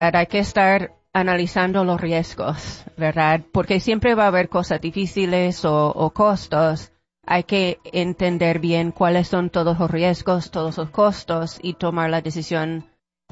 hay que estar analizando los riesgos, ¿verdad? Porque siempre va a haber cosas difíciles o costos. Hay que entender bien cuáles son todos los riesgos, todos los costos y tomar la decisión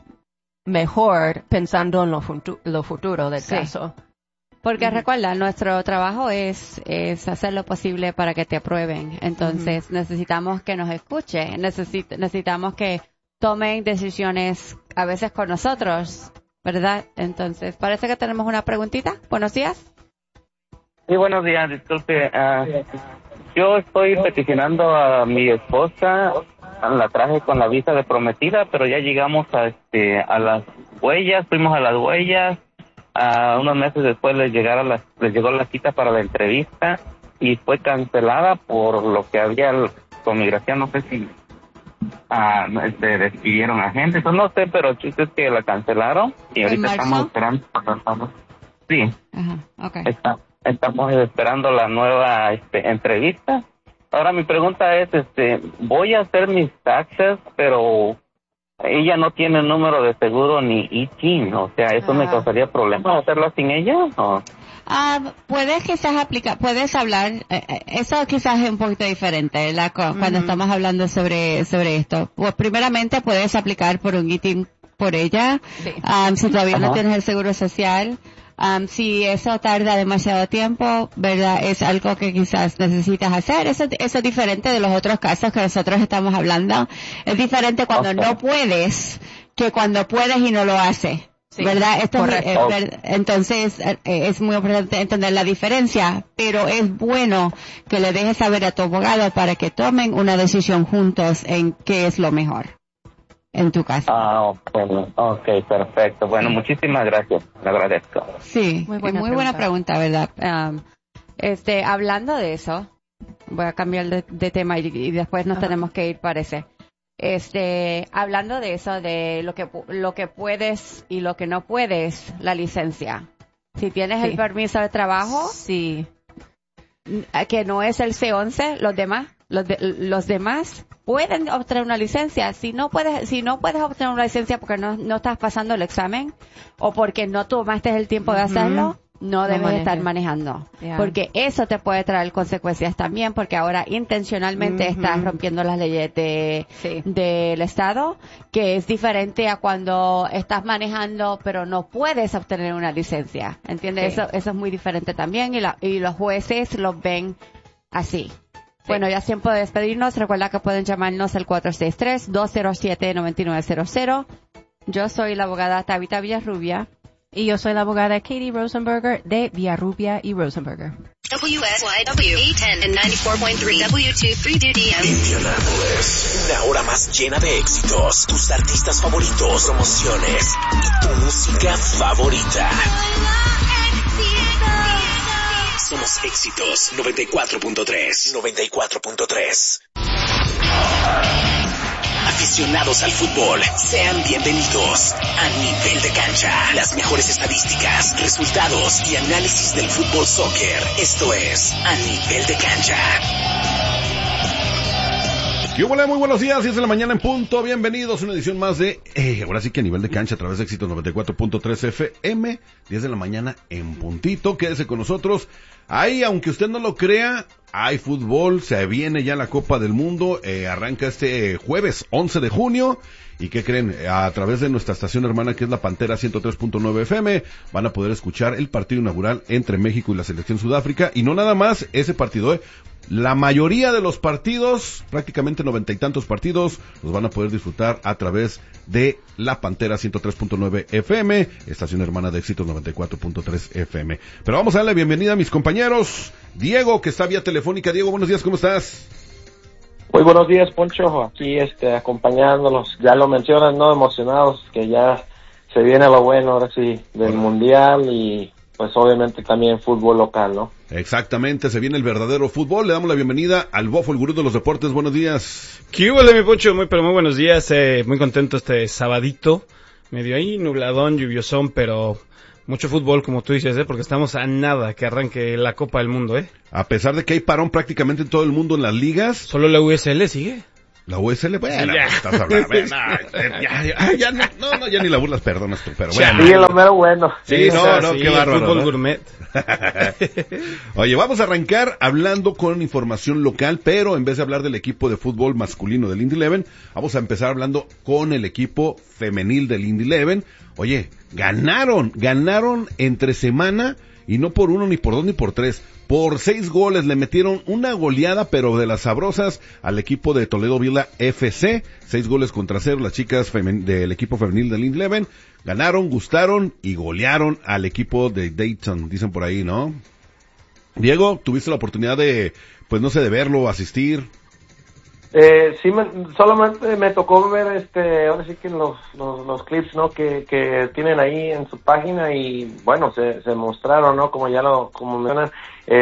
mejor pensando en lo futuro del caso. Porque recuerda, nuestro trabajo es hacer lo posible para que te aprueben. Entonces, necesitamos que nos escuchen, necesitamos que tomen decisiones a veces con nosotros, ¿verdad? Entonces, parece que tenemos una preguntita. Buenos días. Sí, buenos días, disculpe. Yo estoy peticionando a mi esposa, la traje con la visa de prometida, pero ya llegamos a las huellas, fuimos a las huellas. Unos meses después les llegó la cita para la entrevista y fue cancelada por lo que había con migración. No sé si despidieron a gente, eso no sé, pero el chiste es que la cancelaron y ahorita estamos esperando. Sí. Ajá, okay. Estamos esperando la nueva entrevista. Ahora mi pregunta es, voy a hacer mis taxes, pero ella no tiene número de seguro ni ITIN, o sea, ¿eso me causaría problemas hacerlo sin ella? ¿O? Puedes quizás puedes hablar, eso quizás es un poquito diferente, ¿verdad? Cuando estamos hablando sobre esto. Pues primeramente puedes aplicar por un ITIN por ella, si todavía no tienes el seguro social. Si eso tarda demasiado tiempo, ¿verdad? Es algo que quizás necesitas hacer. Eso es diferente de los otros casos que nosotros estamos hablando. Es diferente cuando no puedes que cuando puedes y no lo haces. Sí, ¿verdad? Entonces, es muy importante entender la diferencia, pero es bueno que le dejes saber a tu abogado para que tomen una decisión juntos en qué es lo mejor en tu caso. Okay, perfecto. Bueno, muchísimas gracias. Le agradezco. Sí, muy buena pregunta, ¿verdad? Hablando de eso, voy a cambiar de tema y después nos tenemos que ir, parece. Hablando de eso, de lo que puedes y lo que no puedes, la licencia. Si tienes el permiso de trabajo, que no es el C11, los demás pueden obtener una licencia. Si no puedes obtener una licencia porque no estás pasando el examen o porque no tomaste el tiempo de hacerlo, no debes estar manejando. Porque eso te puede traer consecuencias también, porque ahora intencionalmente estás rompiendo las leyes del Estado, que es diferente a cuando estás manejando pero no puedes obtener una licencia. ¿Entiendes? Eso es muy diferente también y los jueces lo ven así. Bueno, ya es tiempo de despedirnos. Recuerda que pueden llamarnos al 463-207-9900. Yo soy la abogada Tabitha Villarrubia. Y yo soy la abogada Katie Rosenberger de Villarrubia y Rosenberger. WSYW 810 and 94.3 W23DDM. Indianapolis, una hora más llena de éxitos, tus artistas favoritos, promociones y tu música favorita. Somos Éxitos 94.3. 94.3. Aficionados al fútbol, sean bienvenidos a Nivel de Cancha. Las mejores estadísticas, resultados y análisis del fútbol soccer. Esto es A Nivel de Cancha. Y hola, muy buenos días, 10 de la mañana en punto. Bienvenidos a una edición más de, ahora sí que A Nivel de Cancha a través de Éxitos 94.3 FM, 10 de la mañana en puntito. Quédese con nosotros. Ahí, aunque usted no lo crea, hay fútbol, se viene ya la Copa del Mundo, arranca este jueves 11 de junio. ¿Y qué creen? A través de nuestra estación hermana que es la Pantera 103.9 FM van a poder escuchar el partido inaugural entre México y la selección Sudáfrica. Y no nada más ese partido, la mayoría de los partidos, prácticamente 90 y tantos partidos, los van a poder disfrutar a través de la Pantera 103.9 FM, estación hermana de Éxitos 94.3 FM. Pero vamos a darle bienvenida a mis compañeros. Diego, que está vía telefónica. Diego, buenos días, ¿cómo estás? Muy buenos días, Poncho, aquí acompañándolos, ya lo mencionan, ¿no? Emocionados, que ya se viene lo bueno, ahora sí, del Mundial y pues obviamente también fútbol local, ¿no? Exactamente, se viene el verdadero fútbol, le damos la bienvenida al Bofo, el gurú de los deportes, buenos días. ¿Qué hubo, mi Poncho? Muy buenos días, muy contento este sabadito, medio ahí, nubladón, lluviosón, pero mucho fútbol, como tú dices, porque estamos a nada que arranque la Copa del Mundo, A pesar de que hay parón prácticamente en todo el mundo en las ligas. Solo la USL sigue. La USL, bueno, Ya. estás hablando, ya ni la burlas, perdonas tú, pero bueno. Sí, lo mero bueno. Sí, no, Sí, qué bárbaro, fútbol ¿no? gourmet. Oye, vamos a arrancar hablando con información local, pero en vez de hablar del equipo de fútbol masculino del Indy 11, vamos a empezar hablando con el equipo femenil del Indy 11. Oye, ganaron entre semana, y no por 1, ni por 2, ni por 3. Por 6 goles le metieron una goleada, pero de las sabrosas, al equipo de Toledo Villa FC. 6 goles contra 0, las chicas del equipo femenil del Indy 11. Ganaron, gustaron y golearon al equipo de Dayton, dicen por ahí, ¿no? Diego, ¿tuviste la oportunidad de, pues no sé, de verlo, asistir? Sí, solamente me tocó ver ahora sí que los clips, ¿no? Que tienen ahí en su página, y bueno, se mostraron, ¿no? Como mencionan,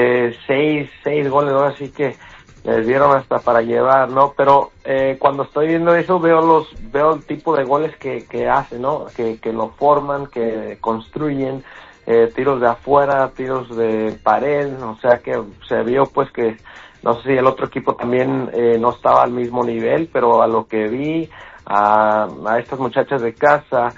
6 goles, ahora sí que les dieron hasta para llevar, ¿no? Pero cuando estoy viendo eso veo el tipo de goles que hacen, ¿no? Que lo forman, que construyen, tiros de afuera, tiros de pared, o sea que se vio pues que no sé si el otro equipo también no estaba al mismo nivel, pero a lo que vi, a estas muchachas de casa,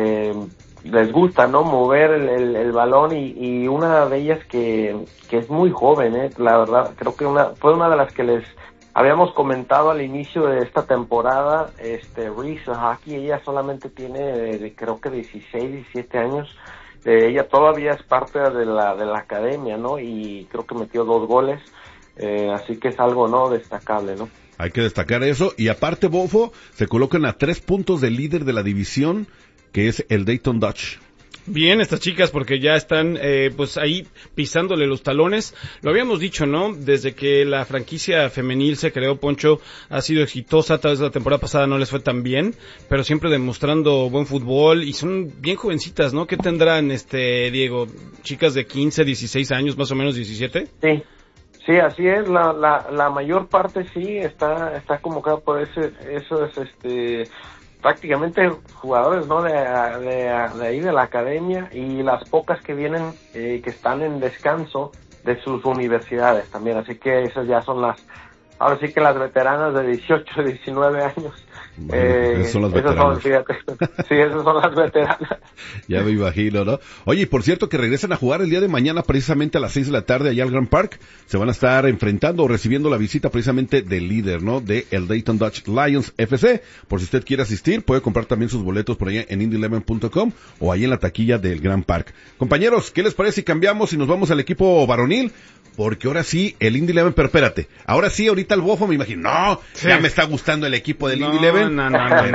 les gusta, ¿no? Mover el balón, y una de ellas que es muy joven, la verdad, creo que fue una de las que les habíamos comentado al inicio de esta temporada, Reese Hockey. Ella solamente tiene, creo que 16, 17 años. Ella todavía es parte de la academia, ¿no? Y creo que metió 2 goles. Así que es algo, ¿no? Destacable, ¿no? Hay que destacar eso, y aparte, Bofo, se colocan a 3 puntos del líder de la división, que es el Dayton Dutch. Bien, estas chicas, porque ya están pues ahí pisándole los talones. Lo habíamos dicho, ¿no? Desde que la franquicia femenil se creó, Poncho, ha sido exitosa. Tal vez la temporada pasada no les fue tan bien, pero siempre demostrando buen fútbol, y son bien jovencitas, ¿no? ¿Qué tendrán, Diego? ¿Chicas de 15, 16 años, más o menos 17? Sí, así es. La mayor parte sí está convocada por esos prácticamente jugadores, ¿no? De ahí de la academia, y las pocas que vienen que están en descanso de sus universidades también. Así que esas ya son ahora sí que las veteranas de 18, 19 años. Esas son las veteranas. Sí, esas son las veteranas. Ya me imagino, ¿no? Oye, y por cierto que regresan a jugar el día de mañana precisamente a las 6 de la tarde allá al Grand Park. Se van a estar enfrentando o recibiendo la visita precisamente del líder, ¿no? De el Dayton Dutch Lions FC. Por si usted quiere asistir, puede comprar también sus boletos por allá en indy11.com o ahí en la taquilla del Grand Park. Compañeros, ¿qué les parece si cambiamos y nos vamos al equipo varonil? Porque ahora sí, el Indy 11, pero espérate, ahora sí, ahorita el Bofo me imagino, ya me está gustando el equipo del Indy 11. No,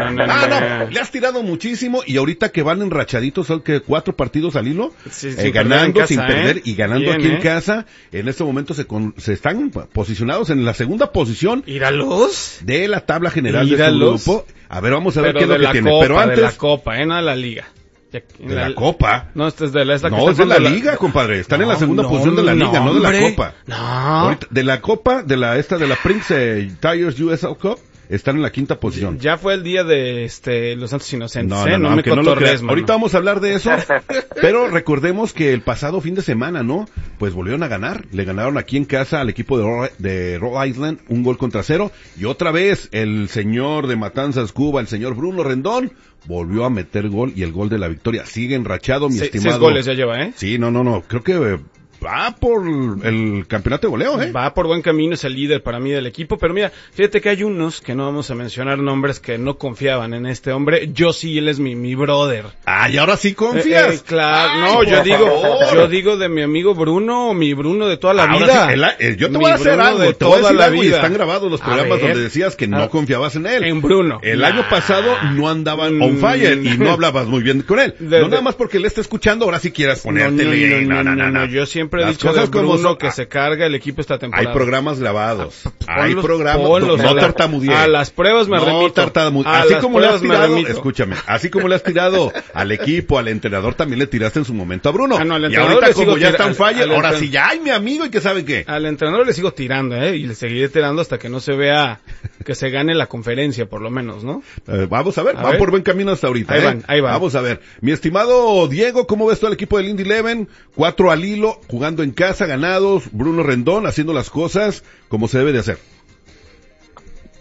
Le has tirado muchísimo, y ahorita que van enrachaditos, son que 4 partidos al hilo, Sí, ganando casa, sin perder, y ganando bien, aquí en casa. En este momento se están posicionados en la segunda posición ¿Íralos? de la tabla general de su grupo. A ver, vamos a ver Pero qué es lo que tiene. Copa, Pero antes, de la Copa, no de la Liga. de la Copa. No, esta es de la... No, es de la Liga, compadre. Están en la segunda posición de la Liga, no de la Copa. No. Ahorita, de la Copa, de la Prince Tires USL Cup, están en la 5ª posición. Ya fue el día de los Santos Inocentes, No me aunque no lo creas. mano. Ahorita vamos a hablar de eso, pero recordemos que el pasado fin de semana, ¿no? Pues volvieron a ganar. Le ganaron aquí en casa al equipo de Rhode Island 1-0, y otra vez el señor de Matanzas, Cuba, el señor Bruno Rendón, volvió a meter gol, y el gol de la victoria. Sigue enrachado, mi estimado. 6 goles ya lleva, ¿eh? Sí, no. Creo que va por el campeonato de goleo, ¿eh? Va por buen camino, es el líder para mí del equipo, pero mira, fíjate que hay unos que no vamos a mencionar nombres que no confiaban en este hombre. Yo sí, él es mi brother. Y ahora sí confías. Claro, yo digo de mi amigo Bruno, mi Bruno de toda la vida. Sí, yo te voy a hacer algo, te voy a decir algo, y están grabados los programas donde decías que no confiabas en él. En Bruno. El año pasado no andaban on fire y no hablabas muy bien con él. No nada más porque él está escuchando, ahora sí quieras ponértele. No. Yo siempre he dicho de Bruno que se carga el equipo esta temporada. Hay programas grabados. Hay Ponlos, programas. No tartamudees. A las pruebas me remito. Así como le has tirado, escúchame, así como le has tirado al equipo, al entrenador, también le tiraste en su momento a Bruno. Y ahorita como ya está on fire, ahora sí ya, ay, mi amigo, ¿y qué sabe qué? Al entrenador le sigo tirando, y le seguiré tirando hasta que no se vea que se gane la conferencia, por lo menos, ¿no? Vamos a ver, van por buen camino hasta ahorita. Ahí van. Vamos a ver. Mi estimado Diego, ¿cómo ves todo el equipo del Indy 11? 4 al hilo, jugando en casa, ganados, Bruno Rendón haciendo las cosas como se debe de hacer.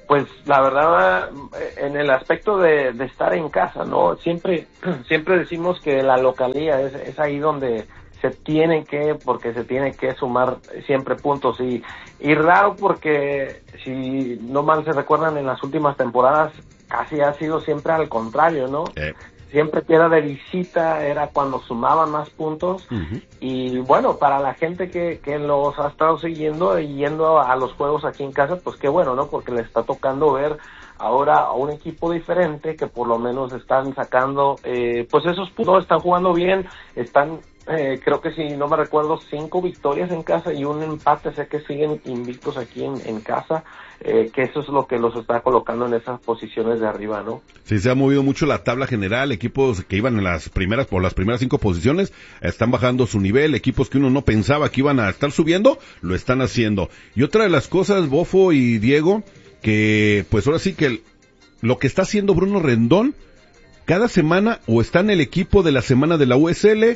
Pues la verdad, en el aspecto de estar en casa, ¿no? Siempre decimos que la localía es ahí donde porque se tiene que sumar siempre puntos y raro porque si no mal se recuerdan en las últimas temporadas casi ha sido siempre al contrario, ¿no? Siempre que era de visita era cuando sumaban más puntos. Uh-huh. Y bueno, para la gente que los ha estado siguiendo y yendo a los juegos aquí en casa, pues qué bueno, ¿no? Porque le está tocando ver ahora a un equipo diferente que por lo menos están sacando, pues esos puntos, están jugando bien, están, creo que si no me recuerdo, 5 victorias en casa y un empate, sé que siguen invictos aquí en casa, que eso es lo que los está colocando en esas posiciones de arriba, ¿no? Sí, se ha movido mucho la tabla general, equipos que iban en las primeras 5 posiciones, están bajando su nivel, equipos que uno no pensaba que iban a estar subiendo, lo están haciendo. Y otra de las cosas, Bofo y Diego, que pues ahora sí que lo que está haciendo Bruno Rendón, cada semana o está en el equipo de la semana de la USL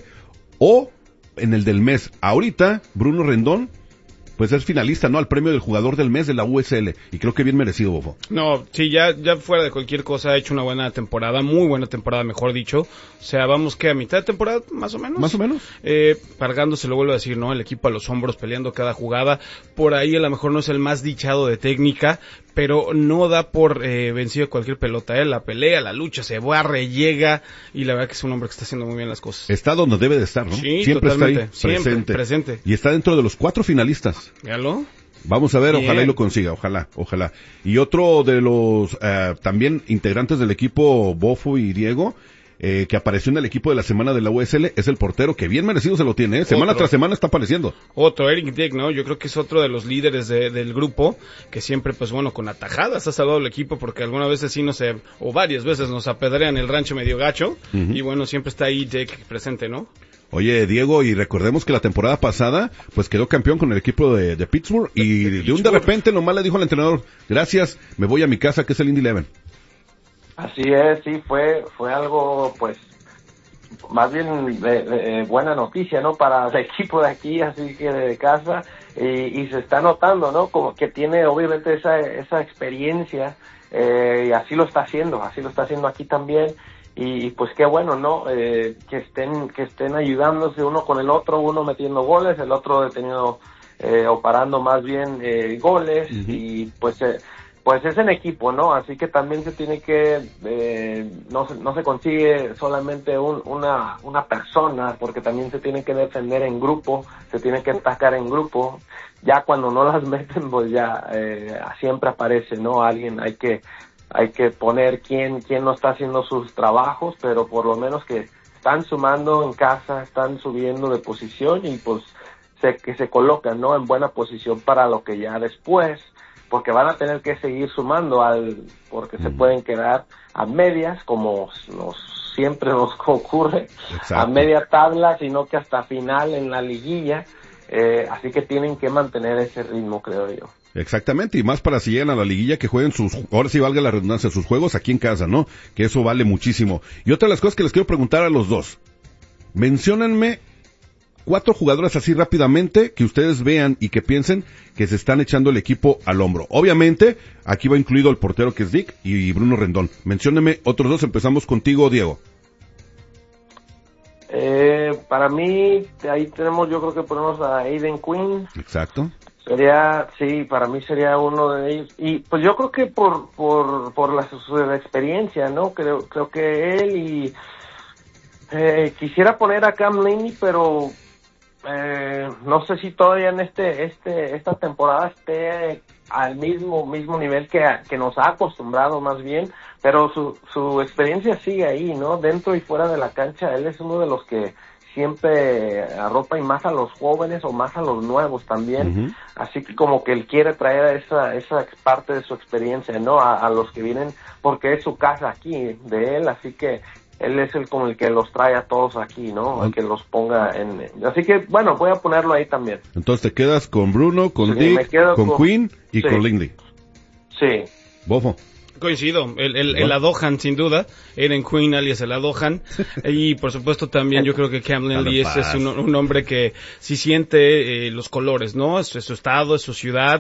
o en el del mes. Ahorita, Bruno Rendón, pues es finalista, ¿no? Al premio del jugador del mes de la USL. Y creo que bien merecido, Bofo. No, sí, ya fuera de cualquier cosa, ha hecho una buena temporada, muy buena temporada, mejor dicho. O sea, vamos que a mitad de temporada, más o menos. Más o menos. Cargándose, lo vuelvo a decir, ¿no? El equipo a los hombros, peleando cada jugada. Por ahí a lo mejor no es el más dichado de técnica, pero no da por vencido cualquier pelota, la pelea, la lucha, se barre, llega, y la verdad que es un hombre que está haciendo muy bien las cosas. Está donde debe de estar, ¿no? Sí, siempre totalmente, está ahí, siempre presente. Y está dentro de los 4 finalistas. ¿Véalo? Vamos a ver, Bien. Ojalá y lo consiga, ojalá. Y otro de los también integrantes del equipo, Bofo y Diego, que apareció en el equipo de la semana de la USL, es el portero, que bien merecido se lo tiene, semana tras semana está apareciendo. Otro, Eric Dick, ¿no? Yo creo que es otro de los líderes del grupo, que siempre, pues bueno, con atajadas ha salvado el equipo, porque algunas veces sí o varias veces nos apedrean el rancho medio gacho, uh-huh. Y bueno, siempre está ahí Dick presente, ¿no? Oye, Diego, y recordemos que la temporada pasada, pues quedó campeón con el equipo de Pittsburgh, y de repente nomás le dijo al entrenador, gracias, me voy a mi casa, que es el Indy 11. Así es, sí, fue algo, pues, más bien de buena noticia, ¿no? Para el equipo de aquí, así que de casa, y se está notando, ¿no? Como que tiene obviamente esa experiencia, y así lo está haciendo aquí también. Y pues qué bueno, ¿no? Que estén ayudándose uno con el otro, uno metiendo goles, el otro deteniendo o parando más bien goles, uh-huh. Y pues es en equipo, ¿no? Así que también se tiene que no se consigue solamente una persona, porque también se tiene que defender en grupo, se tiene que atacar en grupo. Ya cuando no las meten, pues ya siempre aparece, ¿no? Alguien hay que poner quién no está haciendo sus trabajos, pero por lo menos que están sumando en casa, están subiendo de posición y pues que se colocan, ¿no? En buena posición para lo que ya después, porque van a tener que seguir sumando porque se pueden quedar a medias, como siempre nos ocurre. Exacto. A media tabla, sino que hasta final en la liguilla, así que tienen que mantener ese ritmo, creo yo. Exactamente, y más para si llegan a la liguilla, que jueguen ahora sí valga la redundancia, sus juegos aquí en casa, ¿no? Que eso vale muchísimo. Y otra de las cosas que les quiero preguntar a los dos, menciónenme 4 jugadores así rápidamente que ustedes vean y que piensen que se están echando el equipo al hombro. Obviamente, aquí va incluido el portero que es Dick y Bruno Rendón. Menciónenme otros 2, empezamos contigo, Diego. Para mí, ahí yo creo que ponemos a Aiden Quinn. Exacto. Para mí sería uno de ellos. Y pues yo creo que por su experiencia, ¿no? Creo que él y quisiera poner a Cam Laney, pero no sé si todavía en esta temporada esté al mismo nivel que nos ha acostumbrado más bien, pero su experiencia sigue ahí, ¿no? Dentro y fuera de la cancha, él es uno de los que siempre arropa y más a los jóvenes o más a los nuevos también, uh-huh. Así que como que él quiere traer esa parte de su experiencia, ¿no? A los que vienen, porque es su casa aquí de él, así que él es el que los trae a todos aquí, ¿no? El que los ponga así que, bueno, voy a ponerlo ahí también. Entonces te quedas con Bruno, con Dick, con Quinn y con Lindy. Sí. Bofo. Coincido, el Adohan sin duda, Aiden Quinn alias el Adohan, y por supuesto también yo creo que Cam Lindley es un hombre que sí siente los colores, ¿no? Es su estado, es su ciudad,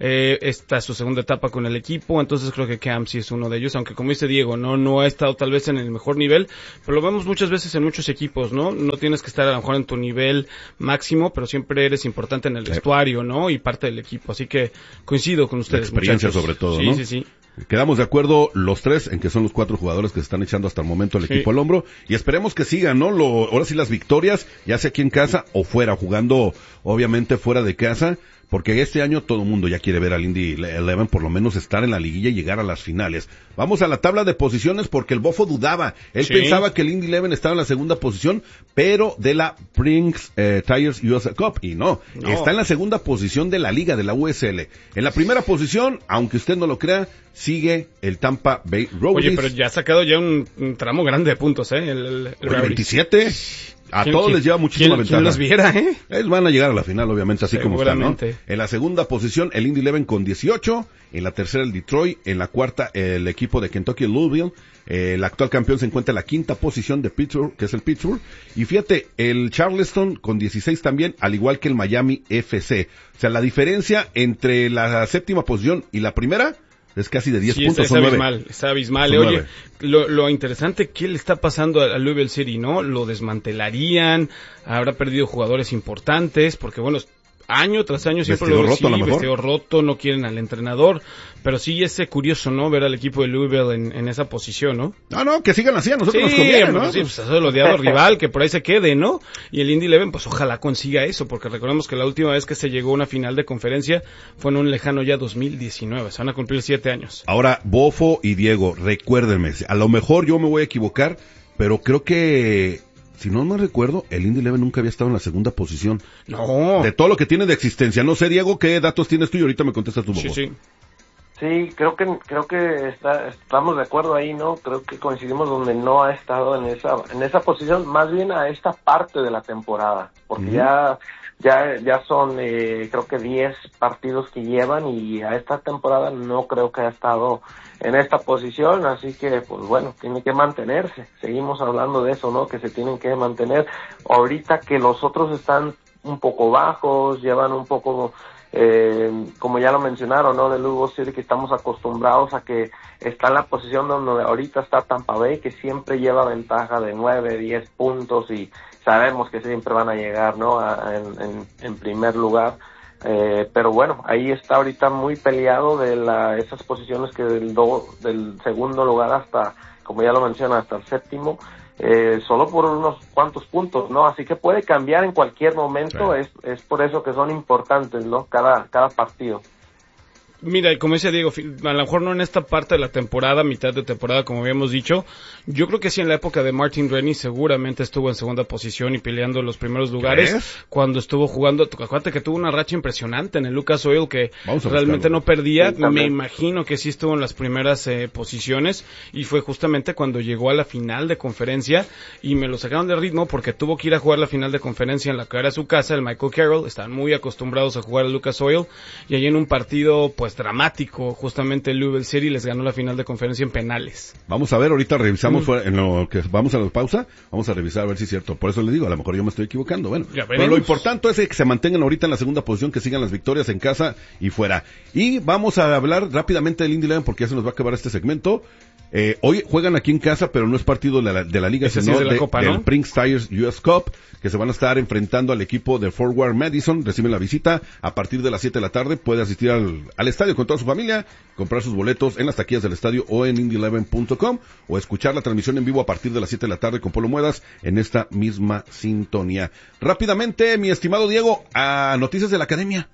esta es su segunda etapa con el equipo, entonces creo que Cam sí es uno de ellos, aunque como dice Diego, no ha estado tal vez en el mejor nivel, pero lo vemos muchas veces en muchos equipos, ¿no? No tienes que estar a lo mejor en tu nivel máximo, pero siempre eres importante en el vestuario, ¿no? Y parte del equipo, así que coincido con ustedes, la experiencia muchachos. sobre todo, sí, ¿no? Sí. Quedamos de acuerdo los tres en que son los 4 jugadores que se están echando hasta el momento el equipo al hombro y esperemos que sigan, ¿no? Ahora sí las victorias, ya sea aquí en casa o fuera, jugando obviamente fuera de casa, porque este año todo el mundo ya quiere ver al Indy 11 por lo menos estar en la liguilla y llegar a las finales. Vamos a la tabla de posiciones porque el Bofo dudaba. Él pensaba que el Indy 11 estaba en la segunda posición, pero de la Brinks Tires US Cup. Y no, está en la segunda posición de la liga, de la USL. En la primera posición, aunque usted no lo crea, sigue el Tampa Bay Rowdies. Oye, pero ya ha sacado ya un tramo grande de puntos, el 27. A todos les lleva muchísima ventaja. ¿Quién los viera, Ellos van a llegar a la final, obviamente, así como están, ¿no? Seguramente. En la segunda posición, el Indy 11 con 18. En la tercera, el Detroit. En la cuarta, el equipo de Kentucky, Louisville. El actual campeón se encuentra en la quinta posición de Pittsburgh, que es el Pittsburgh. Y fíjate, el Charleston con 16 también, al igual que el Miami FC. O sea, la diferencia entre la séptima posición y la primera es casi de 10 puntos. Está abismal. Oye, lo interesante, ¿qué le está pasando a Louisville City, no? Lo desmantelarían, habrá perdido jugadores importantes, porque bueno, año tras año siempre lo vestido roto, no quieren al entrenador, pero sí es curioso, ¿no? Ver al equipo de Louisville en esa posición, ¿no? No, que sigan así, a nosotros nos conviene, ¿no? Sí, pues eso el odiado rival, que por ahí se quede, ¿no? Y el Indy 11, pues ojalá consiga eso, porque recordemos que la última vez que se llegó a una final de conferencia fue en un lejano ya 2019, se van a cumplir 7 años. Ahora, Bofo y Diego, recuérdenme, a lo mejor yo me voy a equivocar, pero creo que si no me recuerdo, el Indy 11 nunca había estado en la segunda posición. No. De todo lo que tiene de existencia. No sé, Diego, ¿qué datos tienes tú? Y ahorita me contestas tú, Bobo. Sí, creo que estamos de acuerdo ahí, ¿no? Creo que coincidimos donde no ha estado en esa posición, más bien a esta parte de la temporada, porque ya son creo que 10 partidos que llevan y a esta temporada no creo que haya estado en esta posición, así que pues bueno, tiene que mantenerse. Seguimos hablando de eso, ¿no? Que se tienen que mantener. Ahorita que los otros están un poco bajos, llevan un poco como ya lo mencionaron, ¿no? De Louisville City, que estamos acostumbrados a que está en la posición donde ahorita está Tampa Bay, que siempre lleva ventaja de 9, 10 puntos y sabemos que siempre van a llegar, ¿no? En primer lugar. Pero bueno, ahí está ahorita muy peleado de esas posiciones que del segundo lugar hasta, como ya lo menciona, hasta el séptimo, solo por unos cuantos puntos, ¿no? Así que puede cambiar en cualquier momento, es por eso que son importantes, ¿no? Cada partido. Mira, como decía Diego, a lo mejor no en esta parte de la temporada, mitad de temporada, como habíamos dicho. Yo creo que sí en la época de Martin Rennie seguramente estuvo en segunda posición y peleando los primeros lugares. Cuando estuvo jugando, acuérdate que tuvo una racha impresionante en el Lucas Oil que realmente no perdía. Sí, me imagino que sí estuvo en las primeras posiciones y fue justamente cuando llegó a la final de conferencia y me lo sacaron de ritmo porque tuvo que ir a jugar la final de conferencia en la que era su casa, el Michael Carroll. Están muy acostumbrados a jugar al Lucas Oil y ahí en un partido pues dramático, justamente el Louisville City les ganó la final de conferencia en penales. Vamos a ver, ahorita revisamos en lo que vamos a la pausa, vamos a revisar a ver si es cierto. Por eso les digo, a lo mejor yo me estoy equivocando. Bueno, pero lo importante es que se mantengan ahorita en la segunda posición, que sigan las victorias en casa y fuera. Y vamos a hablar rápidamente del Indy 11 porque ya se nos va a acabar este segmento. Hoy juegan aquí en casa, pero no es partido de la liga, sino de la Copa, del ¿no? Brinks Tires US Cup, que se van a estar enfrentando al equipo de Fort Worth Madison. Reciben la visita a partir de las 7 de la tarde. Puede asistir al estadio con toda su familia, comprar sus boletos en las taquillas del estadio o en indy11.com o escuchar la transmisión en vivo a partir de las 7 de la tarde con Polo Muedas en esta misma sintonía. Rápidamente, mi estimado Diego, a noticias de la academia.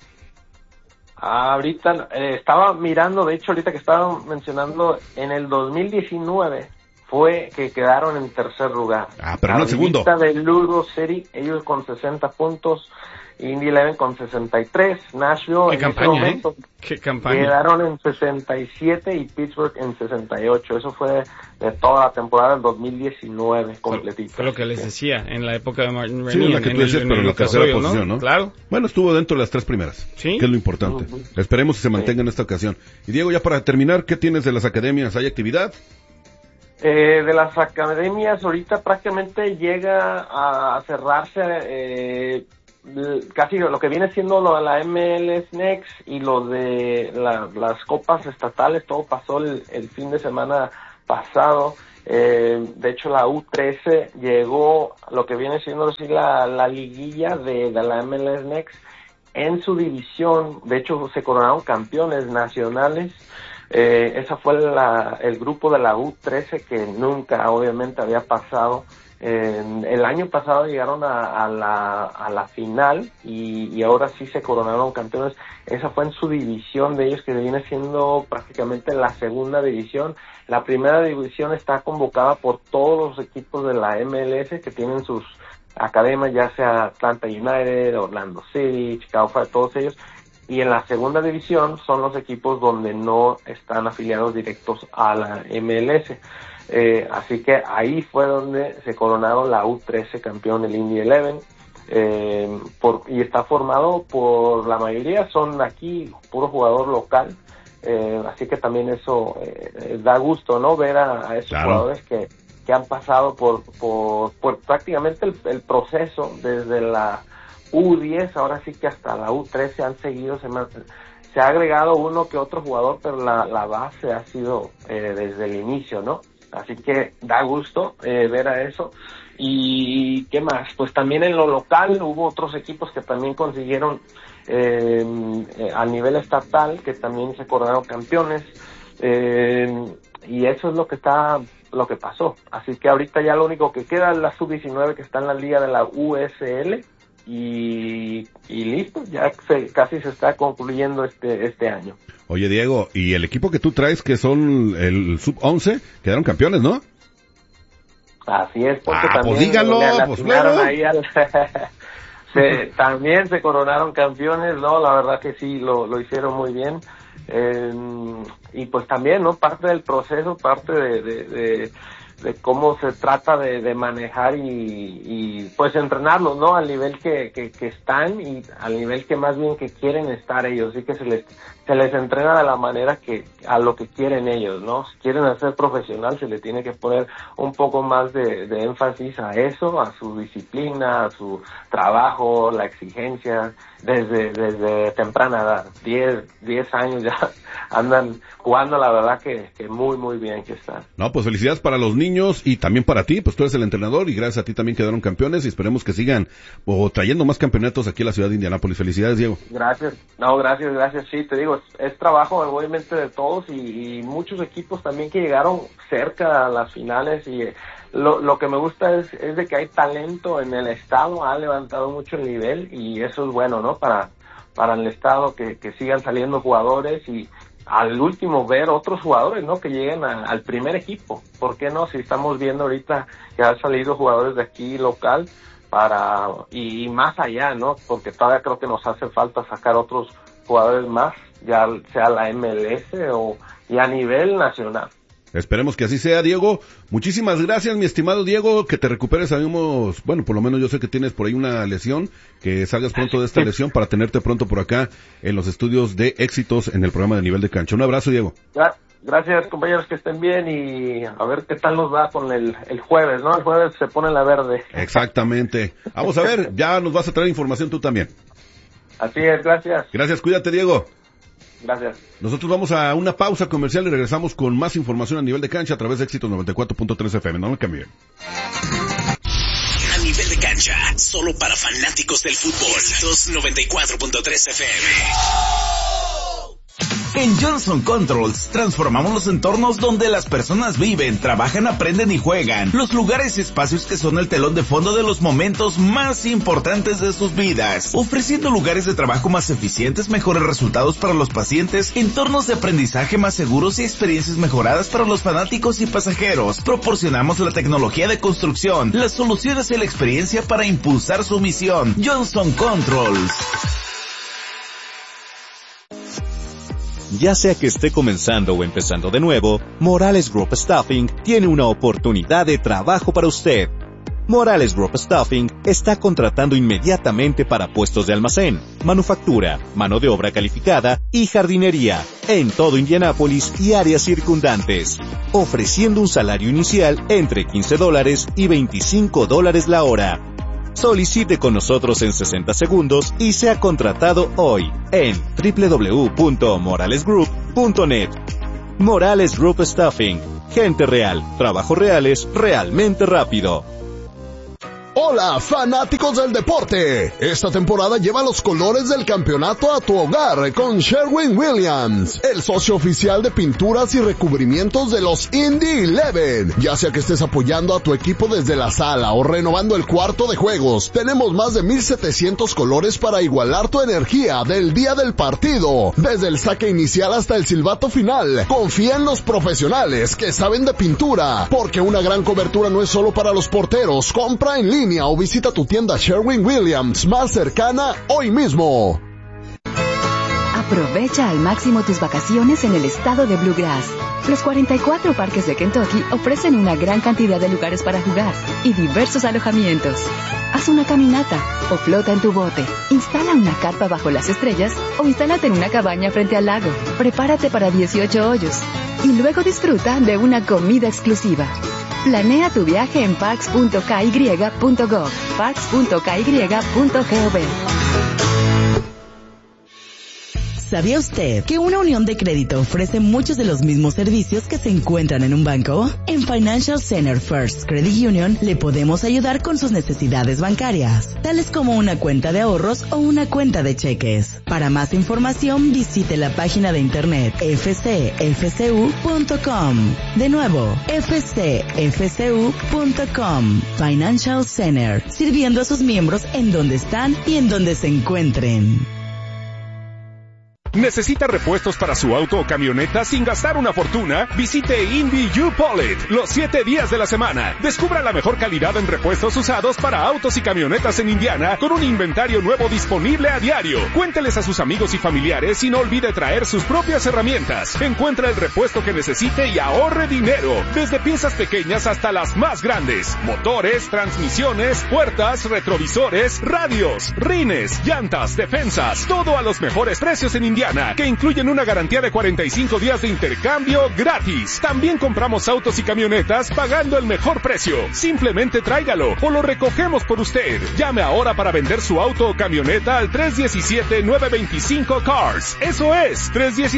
Ahorita estaba mirando, de hecho ahorita que estaban mencionando, en el 2019 fue que quedaron en tercer lugar. Pero no el segundo. La de Louisville City, ellos con 60 puntos, Indy 11 con 63, Nashville en ese momento Qué campaña. quedaron en 67 y Pittsburgh en 68. Eso fue de toda la temporada del 2019 completita. Fue lo que les decía en la época de Martin Sí, Rennie, la que tú decías, pero en la tercera desarrollo, posición, ¿no? Claro. Bueno, estuvo dentro de las 3 primeras, Sí. que es lo importante. Esperemos que se mantenga en esta ocasión. Y Diego, ya para terminar, ¿qué tienes de las academias? ¿Hay actividad? De las academias ahorita prácticamente llega a cerrarse casi lo que viene siendo lo de la MLS Next y lo de las copas estatales. Todo pasó el fin de semana pasado. De hecho la U13 llegó lo que viene siendo así la liguilla de la MLS Next en su división. De hecho se coronaron campeones nacionales. Esa fue el grupo de la U13 que nunca obviamente había pasado. El año pasado llegaron a la final y ahora sí se coronaron campeones. Esa fue en su división de ellos, que viene siendo prácticamente la segunda división. La primera división está convocada por todos los equipos de la MLS que tienen sus academias, ya sea Atlanta United, Orlando City, Chicago Fire, todos ellos. Y en la segunda división son los equipos donde no están afiliados directos a la MLS. Así que ahí fue donde se coronaron la U13 campeón del Indy 11. Y está formado por la mayoría, son aquí puro jugador local. Así que también eso da gusto, ¿no? Ver a esos jugadores que han pasado por prácticamente el proceso desde la U10, ahora sí que hasta la U13 han seguido, se ha agregado uno que otro jugador, pero la base ha sido desde el inicio, ¿no? Así que da gusto ver a eso. ¿Y qué más? Pues también en lo local hubo otros equipos que también consiguieron a nivel estatal, que también se coronaron campeones, y eso es lo que pasó. Así que ahorita ya lo único que queda es la sub-19 que está en la liga de la USL. Y listo, ya casi se está concluyendo este año. Oye, Diego, y el equipo que tú traes, que son el sub-11, quedaron campeones, ¿no? Así es, porque también pues dígalo, pues claro. Ahí también se coronaron campeones, ¿no? La verdad que sí, lo hicieron muy bien. Y pues también, ¿no? Parte del proceso, parte de cómo se trata de manejar y pues entrenarlos, ¿no? Al nivel que están y al nivel que más bien que quieren estar ellos. Así que se les entrena de la manera a lo que quieren ellos, ¿no? Si quieren ser profesional, se les tiene que poner un poco más de énfasis a eso, a su disciplina, a su trabajo, la exigencia, desde temprana edad. 10 años ya andan jugando, la verdad que muy, muy bien que están. No, pues felicidades para los niños y también para ti, pues tú eres el entrenador y gracias a ti también quedaron campeones y esperemos que sigan trayendo más campeonatos aquí a la ciudad de Indianápolis. Felicidades, Diego. Gracias. Sí, te digo, es trabajo obviamente de todos y muchos equipos también que llegaron cerca a las finales y lo que me gusta es de que hay talento en el estado, ha levantado mucho el nivel y eso es bueno, ¿no? Para el estado que sigan saliendo jugadores y al último ver otros jugadores, ¿no? Que lleguen al primer equipo. ¿Por qué no? Si estamos viendo ahorita que han salido jugadores de aquí local y más allá, ¿no? Porque todavía creo que nos hace falta sacar otros jugadores más, ya sea la MLS y a nivel nacional. Esperemos que así sea, Diego. Muchísimas gracias, mi estimado Diego, que te recuperes. Sabemos, bueno, por lo menos yo sé que tienes por ahí una lesión, que salgas pronto de esta lesión para tenerte pronto por acá en los estudios de Éxitos en el programa de Nivel de Cancha. Un abrazo, Diego. Gracias, compañeros, que estén bien y a ver qué tal nos va con el jueves, ¿no? El jueves se pone la verde. Exactamente. Vamos a ver, ya nos vas a traer información tú también. Así es, gracias. Gracias, cuídate, Diego. Gracias. Nosotros vamos a una pausa comercial y regresamos con más información a Nivel de Cancha a través de Éxitos 94.3 FM. No me cambien. A Nivel de Cancha, solo para fanáticos del fútbol. Éxitos 94.3 FM. En Johnson Controls transformamos los entornos donde las personas viven, trabajan, aprenden y juegan. Los lugares y espacios que son el telón de fondo de los momentos más importantes de sus vidas. Ofreciendo lugares de trabajo más eficientes, mejores resultados para los pacientes, entornos de aprendizaje más seguros y experiencias mejoradas para los fanáticos y pasajeros. Proporcionamos la tecnología de construcción, las soluciones y la experiencia para impulsar su misión. Johnson Controls. Ya sea que esté comenzando o empezando de nuevo, Morales Group Staffing tiene una oportunidad de trabajo para usted. Morales Group Staffing está contratando inmediatamente para puestos de almacén, manufactura, mano de obra calificada y jardinería en todo Indianápolis y áreas circundantes, ofreciendo un salario inicial entre $15 y $25 la hora. Solicite con nosotros en 60 segundos y sea contratado hoy en www.moralesgroup.net. Morales Group Staffing. Gente real, trabajos reales, realmente rápido. Hola, fanáticos del deporte. Esta temporada lleva los colores del campeonato a tu hogar con Sherwin-Williams, el socio oficial de pinturas y recubrimientos de los Indy 11. Ya sea que estés apoyando a tu equipo desde la sala o renovando el cuarto de juegos, tenemos más de 1,700 colores para igualar tu energía del día del partido. Desde el saque inicial hasta el silbato final, confía en los profesionales que saben de pintura, porque una gran cobertura no es solo para los porteros. Compra en línea o visita tu tienda Sherwin-Williams más cercana hoy mismo. Aprovecha al máximo tus vacaciones en el estado de Bluegrass. Los 44 parques de Kentucky ofrecen una gran cantidad de lugares para jugar y diversos alojamientos. Haz una caminata o flota en tu bote. Instala una carpa bajo las estrellas o instálate en una cabaña frente al lago. Prepárate para 18 hoyos y luego disfruta de una comida exclusiva. Planea tu viaje en parks.ky.gov, parks.ky.gov. ¿Sabía usted que una unión de crédito ofrece muchos de los mismos servicios que se encuentran en un banco? En Financial Center First Credit Union le podemos ayudar con sus necesidades bancarias, tales como una cuenta de ahorros o una cuenta de cheques. Para más información, visite la página de internet fcfcu.com. De nuevo, fcfcu.com. Financial Center, sirviendo a sus miembros en donde están y en donde se encuentren. ¿Necesita repuestos para su auto o camioneta sin gastar una fortuna? Visite Indy U-Polite los 7 días de la semana. Descubra la mejor calidad en repuestos usados para autos y camionetas en Indiana con un inventario nuevo disponible a diario. Cuénteles a sus amigos y familiares y no olvide traer sus propias herramientas. Encuentra el repuesto que necesite y ahorre dinero. Desde piezas pequeñas hasta las más grandes. Motores, transmisiones, puertas, retrovisores, radios, rines, llantas, defensas. Todo a los mejores precios en Indiana, que incluyen una garantía de 45 días de intercambio gratis. También compramos autos y camionetas pagando el mejor precio. Simplemente tráigalo o lo recogemos por usted. Llame ahora para vender su auto o camioneta al 317-925-CARS. Eso es,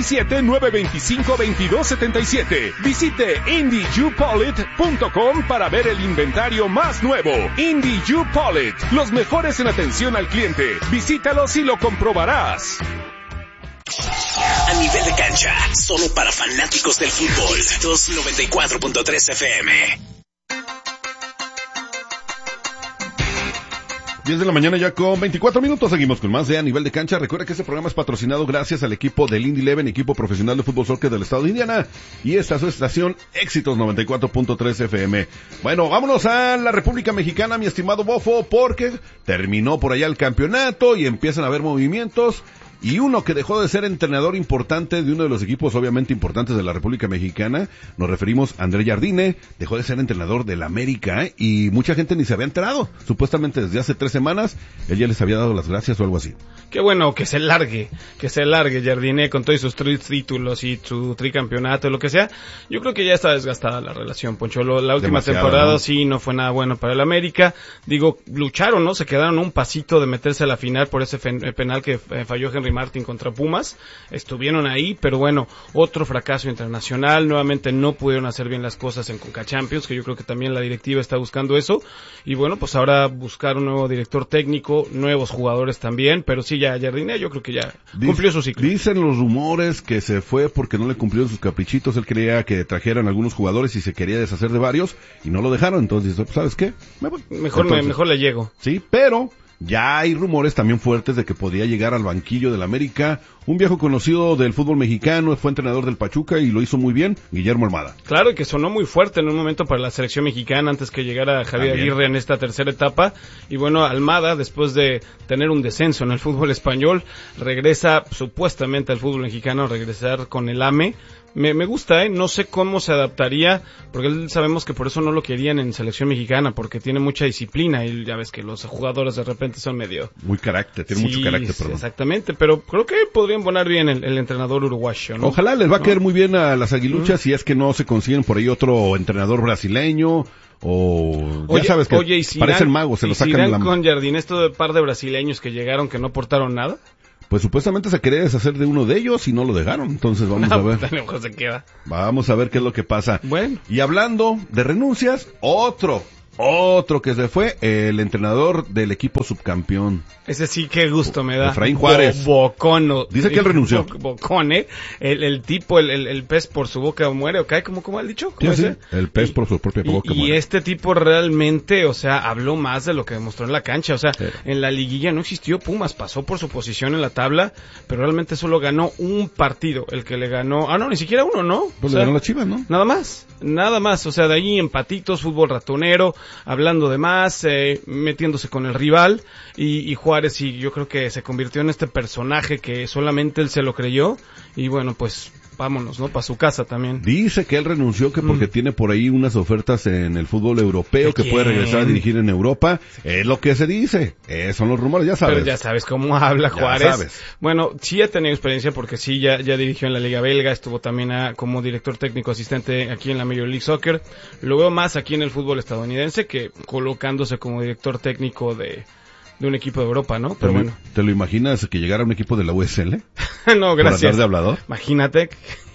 317-925-2277. Visite IndyUPolite.com para ver el inventario más nuevo. Indy U-Polite, los mejores en atención al cliente. Visítalos y lo comprobarás. A nivel de cancha, solo para fanáticos del fútbol. 294.3 FM. 10 de la mañana ya con 24 minutos. Seguimos con más de A Nivel de Cancha. Recuerda que este programa es patrocinado gracias al equipo del Indy 11, equipo profesional de fútbol soccer del estado de Indiana. Y esta es su estación Éxitos 94.3 FM. Bueno, vámonos a la República Mexicana, mi estimado Bofo, porque terminó por allá el campeonato y empiezan a haber movimientos. Y uno que dejó de ser entrenador importante de uno de los equipos obviamente importantes de la República Mexicana, nos referimos a André Jardine, dejó de ser entrenador del América, y mucha gente ni se había enterado. Supuestamente desde hace 3 semanas, él ya les había dado las gracias o algo así. Qué bueno que se largue Jardine con todos sus 3 títulos y su tricampeonato, lo que sea. Yo creo que ya está desgastada la relación, Poncho. La última temporada, ¿no? Sí, no fue nada bueno para el América. Digo, lucharon, ¿no? Se quedaron un pasito de meterse a la final por ese penal que falló Henry Henry Martin contra Pumas, estuvieron ahí, pero bueno, otro fracaso internacional, nuevamente no pudieron hacer bien las cosas en Conca Champions, que yo creo que también la directiva está buscando eso, y bueno, pues ahora buscar un nuevo director técnico, nuevos jugadores también, pero sí, ya Jardiné yo creo que ya cumplió su ciclo. Dicen los rumores que se fue porque no le cumplieron sus caprichitos, él creía que trajeran algunos jugadores y se quería deshacer de varios, y no lo dejaron, entonces, ¿sabes qué? Me voy. Mejor le llego. Sí, pero ya hay rumores también fuertes de que podría llegar al banquillo del América un viejo conocido del fútbol mexicano, fue entrenador del Pachuca y lo hizo muy bien, Guillermo Almada. Claro, y que sonó muy fuerte en un momento para la selección mexicana antes que llegara Javier Aguirre en esta tercera etapa. Y bueno, Almada, después de tener un descenso en el fútbol español, regresa supuestamente al fútbol mexicano, regresar con el AME. Me gusta, no sé cómo se adaptaría, porque sabemos que por eso no lo querían en selección mexicana, porque tiene mucha disciplina y ya ves que los jugadores de repente son medio... Muy carácter, tiene mucho carácter, perdón. Exactamente, pero creo que podría embonar bien el entrenador uruguayo, ¿no? Ojalá les va a caer muy bien a las aguiluchas si es que no se consiguen por ahí otro entrenador brasileño o... ya sabes que parecen magos, se lo sacan de la... con Jardiné, esto de par de brasileños que llegaron que no aportaron nada. Pues supuestamente se quería deshacer de uno de ellos y no lo dejaron, entonces vamos a ver. Se queda. Vamos a ver qué es lo que pasa. Bueno. Y hablando de renuncias, otro que se fue, el entrenador del equipo subcampeón. Ese sí, qué gusto me da. Efraín Juárez. Bocono. Dice que él renunció. Bocone. El tipo, el pez por su boca muere, ¿o cae? ¿Cómo ha dicho? ¿Cómo sí, el pez por su propia boca muere. Y este tipo realmente, o sea, habló más de lo que demostró en la cancha. O sea, en la liguilla no existió Pumas, pasó por su posición en la tabla, pero realmente solo ganó un partido, el que le ganó... no, ni siquiera uno, ¿no? Pues le ganó la Chivas, ¿no? Nada más. O sea, de ahí empatitos, fútbol ratonero, hablando de más, metiéndose con el rival, y Juárez sí, yo creo que se convirtió en este personaje que solamente él se lo creyó, y bueno, pues vámonos, ¿no? Para su casa también. Dice que él renunció que porque tiene por ahí unas ofertas en el fútbol europeo, que puede regresar a dirigir en Europa. Es lo que se dice. Son los rumores, ya sabes. Pero ya sabes cómo habla Juárez. Ya sabes. Bueno, sí ha tenido experiencia porque sí, ya dirigió en la Liga Belga, estuvo también como director técnico asistente aquí en la Major League Soccer. Lo veo más aquí en el fútbol estadounidense que colocándose como director técnico de un equipo de Europa, ¿no? Pero bueno. ¿Te lo imaginas que llegara un equipo de la USL? No, gracias. ¿Por andar de hablador? Imagínate.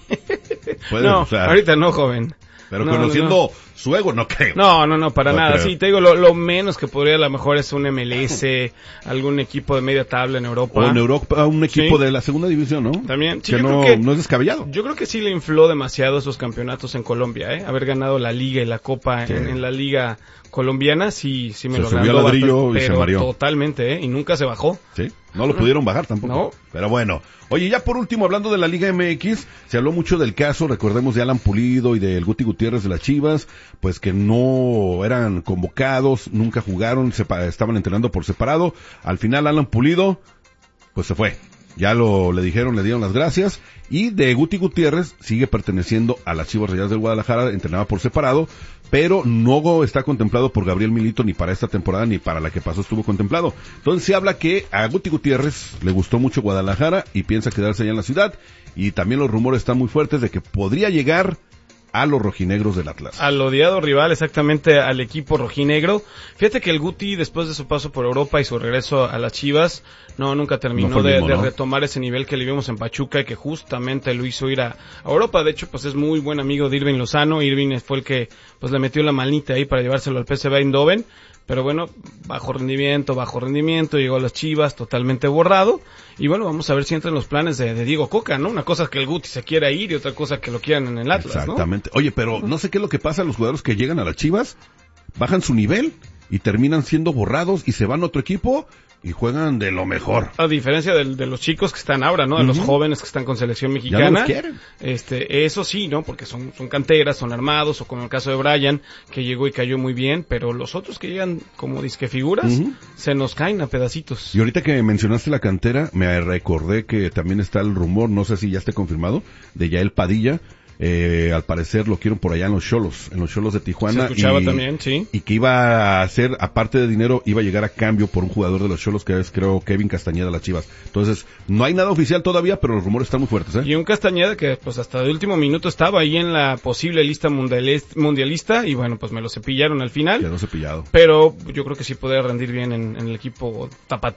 No, o sea, ahorita no, joven. Pero conociendo su ego, no creo. No, para nada. Creo. Sí, te digo, lo menos que podría a lo mejor es un MLS, algún equipo de media tabla en Europa. O en Europa, un equipo de la segunda división, ¿no? También. Sí, que no es descabellado. Yo creo que sí le infló demasiado esos campeonatos en Colombia, haber ganado la Liga y la Copa en la Liga colombiana, sí me lo subió al ladrillo y pero se mareó. Totalmente, y nunca se bajó. Sí, no lo pudieron bajar tampoco. No. Pero bueno. Oye, ya por último, hablando de la Liga MX, se habló mucho del caso, recordemos, de Alan Pulido y del Guti Gutiérrez de las Chivas, pues que no eran convocados, nunca jugaron, estaban entrenando por separado. Al final Alan Pulido, pues se fue. Ya le dijeron, le dieron las gracias. Y de Guti Gutiérrez sigue perteneciendo a las Chivas Rayadas del Guadalajara, entrenaba por separado, pero no está contemplado por Gabriel Milito ni para esta temporada ni para la que pasó estuvo contemplado. Entonces se habla que a Guti Gutiérrez le gustó mucho Guadalajara y piensa quedarse allá en la ciudad. Y también los rumores están muy fuertes de que podría llegar a los rojinegros del Atlas. Al odiado rival, exactamente, al equipo rojinegro. Fíjate que el Guti, después de su paso por Europa y su regreso a las Chivas, nunca terminó de retomar ese nivel que le vimos en Pachuca y que justamente lo hizo ir a Europa. De hecho, pues es muy buen amigo de Irving Lozano. Irving fue el que pues le metió la manita ahí para llevárselo al PSV Eindhoven. Pero bueno, bajo rendimiento, llegó a las Chivas totalmente borrado. Y bueno, vamos a ver si entra en los planes de Diego Coca, ¿no? Una cosa es que el Guti se quiera ir y otra cosa que lo quieran en el Atlas, exactamente. ¿No? Oye, pero no sé qué es lo que pasa a los jugadores que llegan a las Chivas, bajan su nivel y terminan siendo borrados y se van a otro equipo y juegan de lo mejor. A diferencia de los chicos que están ahora, ¿no? De los jóvenes que están con selección mexicana. Ya no los quieren. Eso sí, ¿no? Porque son canteras, son armados, o como el caso de Brian, que llegó y cayó muy bien, pero los otros que llegan como disque figuras, se nos caen a pedacitos. Y ahorita que mencionaste la cantera, me recordé que también está el rumor, no sé si ya esté confirmado, de Yael Padilla. Al parecer lo quieren por allá en los Xolos de Tijuana. Se escuchaba también, sí. Y que iba a hacer, aparte de dinero, iba a llegar a cambio por un jugador de los Xolos que es, creo, Kevin Castañeda, las Chivas. Entonces, no hay nada oficial todavía, pero los rumores están muy fuertes, Y un Castañeda que, pues, hasta el último minuto estaba ahí en la posible lista mundialista, y bueno, pues me lo cepillaron al final. Quedó cepillado. Pero yo creo que sí puede rendir bien en el equipo tapatío.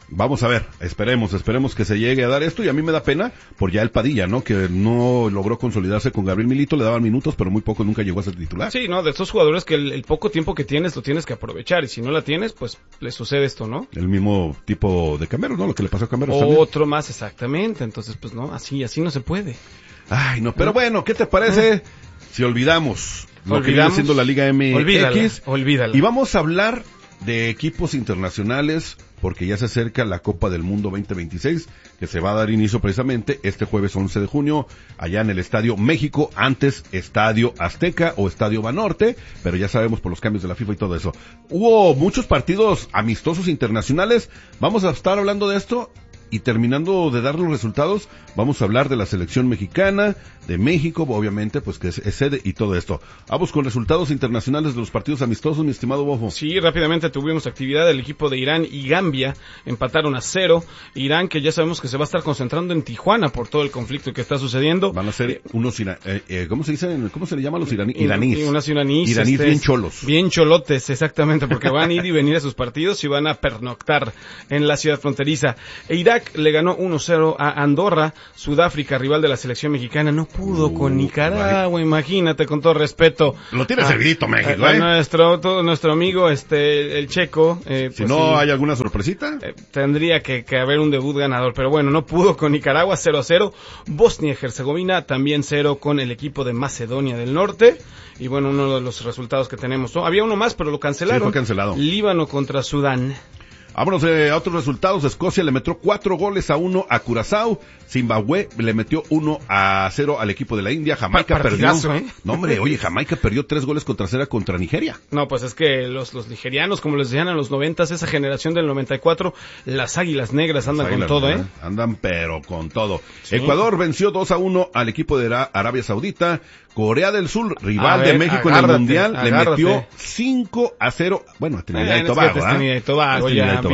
Vamos a ver, esperemos que se llegue a dar esto, y a mí me da pena por ya el Padilla, ¿no? Que no logró consolidarse con Gabriel Milito, le daban minutos, pero muy poco, nunca llegó a ser titular. Sí, no, de estos jugadores que el poco tiempo que tienes lo tienes que aprovechar, y si no la tienes, pues le sucede esto, ¿no? El mismo tipo de Camero, ¿no? Lo que le pasó a Camero. Otro más, exactamente, entonces pues no, así no se puede. Ay, no, pero bueno, ¿qué te parece si olvidamos lo que viene siendo la Liga MX? Olvídala. Y vamos a hablar de equipos internacionales, porque ya se acerca la Copa del Mundo 2026, que se va a dar inicio precisamente este jueves 11 de junio, allá en el Estadio México, antes Estadio Azteca o Estadio Banorte, pero ya sabemos por los cambios de la FIFA y todo eso. Hubo muchos partidos amistosos internacionales, vamos a estar hablando de esto, y terminando de dar los resultados, vamos a hablar de la selección mexicana, de México, obviamente, pues que es sede y todo esto. Vamos con resultados internacionales de los partidos amistosos, mi estimado Bofo. Sí, rápidamente tuvimos actividad del equipo de Irán y Gambia, empataron a 0. Irán, que ya sabemos que se va a estar concentrando en Tijuana por todo el conflicto que está sucediendo. Van a ser unos, ¿cómo se le llama a los iraníes? Unos iraníes bien cholos. Bien cholotes, exactamente, porque van a ir y venir a sus partidos y van a pernoctar en la ciudad fronteriza. Irak le ganó 1-0 a Andorra. Sudáfrica, rival de la selección mexicana, no pudo con Nicaragua, imagínate, con todo respeto. Lo tiene servidito México, nuestro amigo, el checo. Si no hay alguna sorpresita. Tendría que haber un debut ganador, pero bueno, no pudo con Nicaragua, 0-0. Bosnia y Herzegovina, también 0 con el equipo de Macedonia del Norte. Y bueno, uno de los resultados que tenemos, ¿no? Había uno más, pero lo cancelaron. Sí, fue cancelado. Líbano contra Sudán. Vámonos a otros resultados. Escocia le metió 4-1 a Curazao. Zimbabue le metió 1-0 al equipo de la India. Jamaica perdió. No, hombre, oye, Jamaica perdió 3-0 contra Nigeria. No, pues es que los nigerianos, como les decían en los 90s, esa generación del 94, las águilas negras andan con todo, ¿eh? Andan pero con todo. Sí. Ecuador venció 2-1 al equipo de Arabia Saudita. Corea del Sur, rival de México en el Mundial, le metió 5-0. Bueno, a Trinidad y Tobago, Trinidad y Tobago,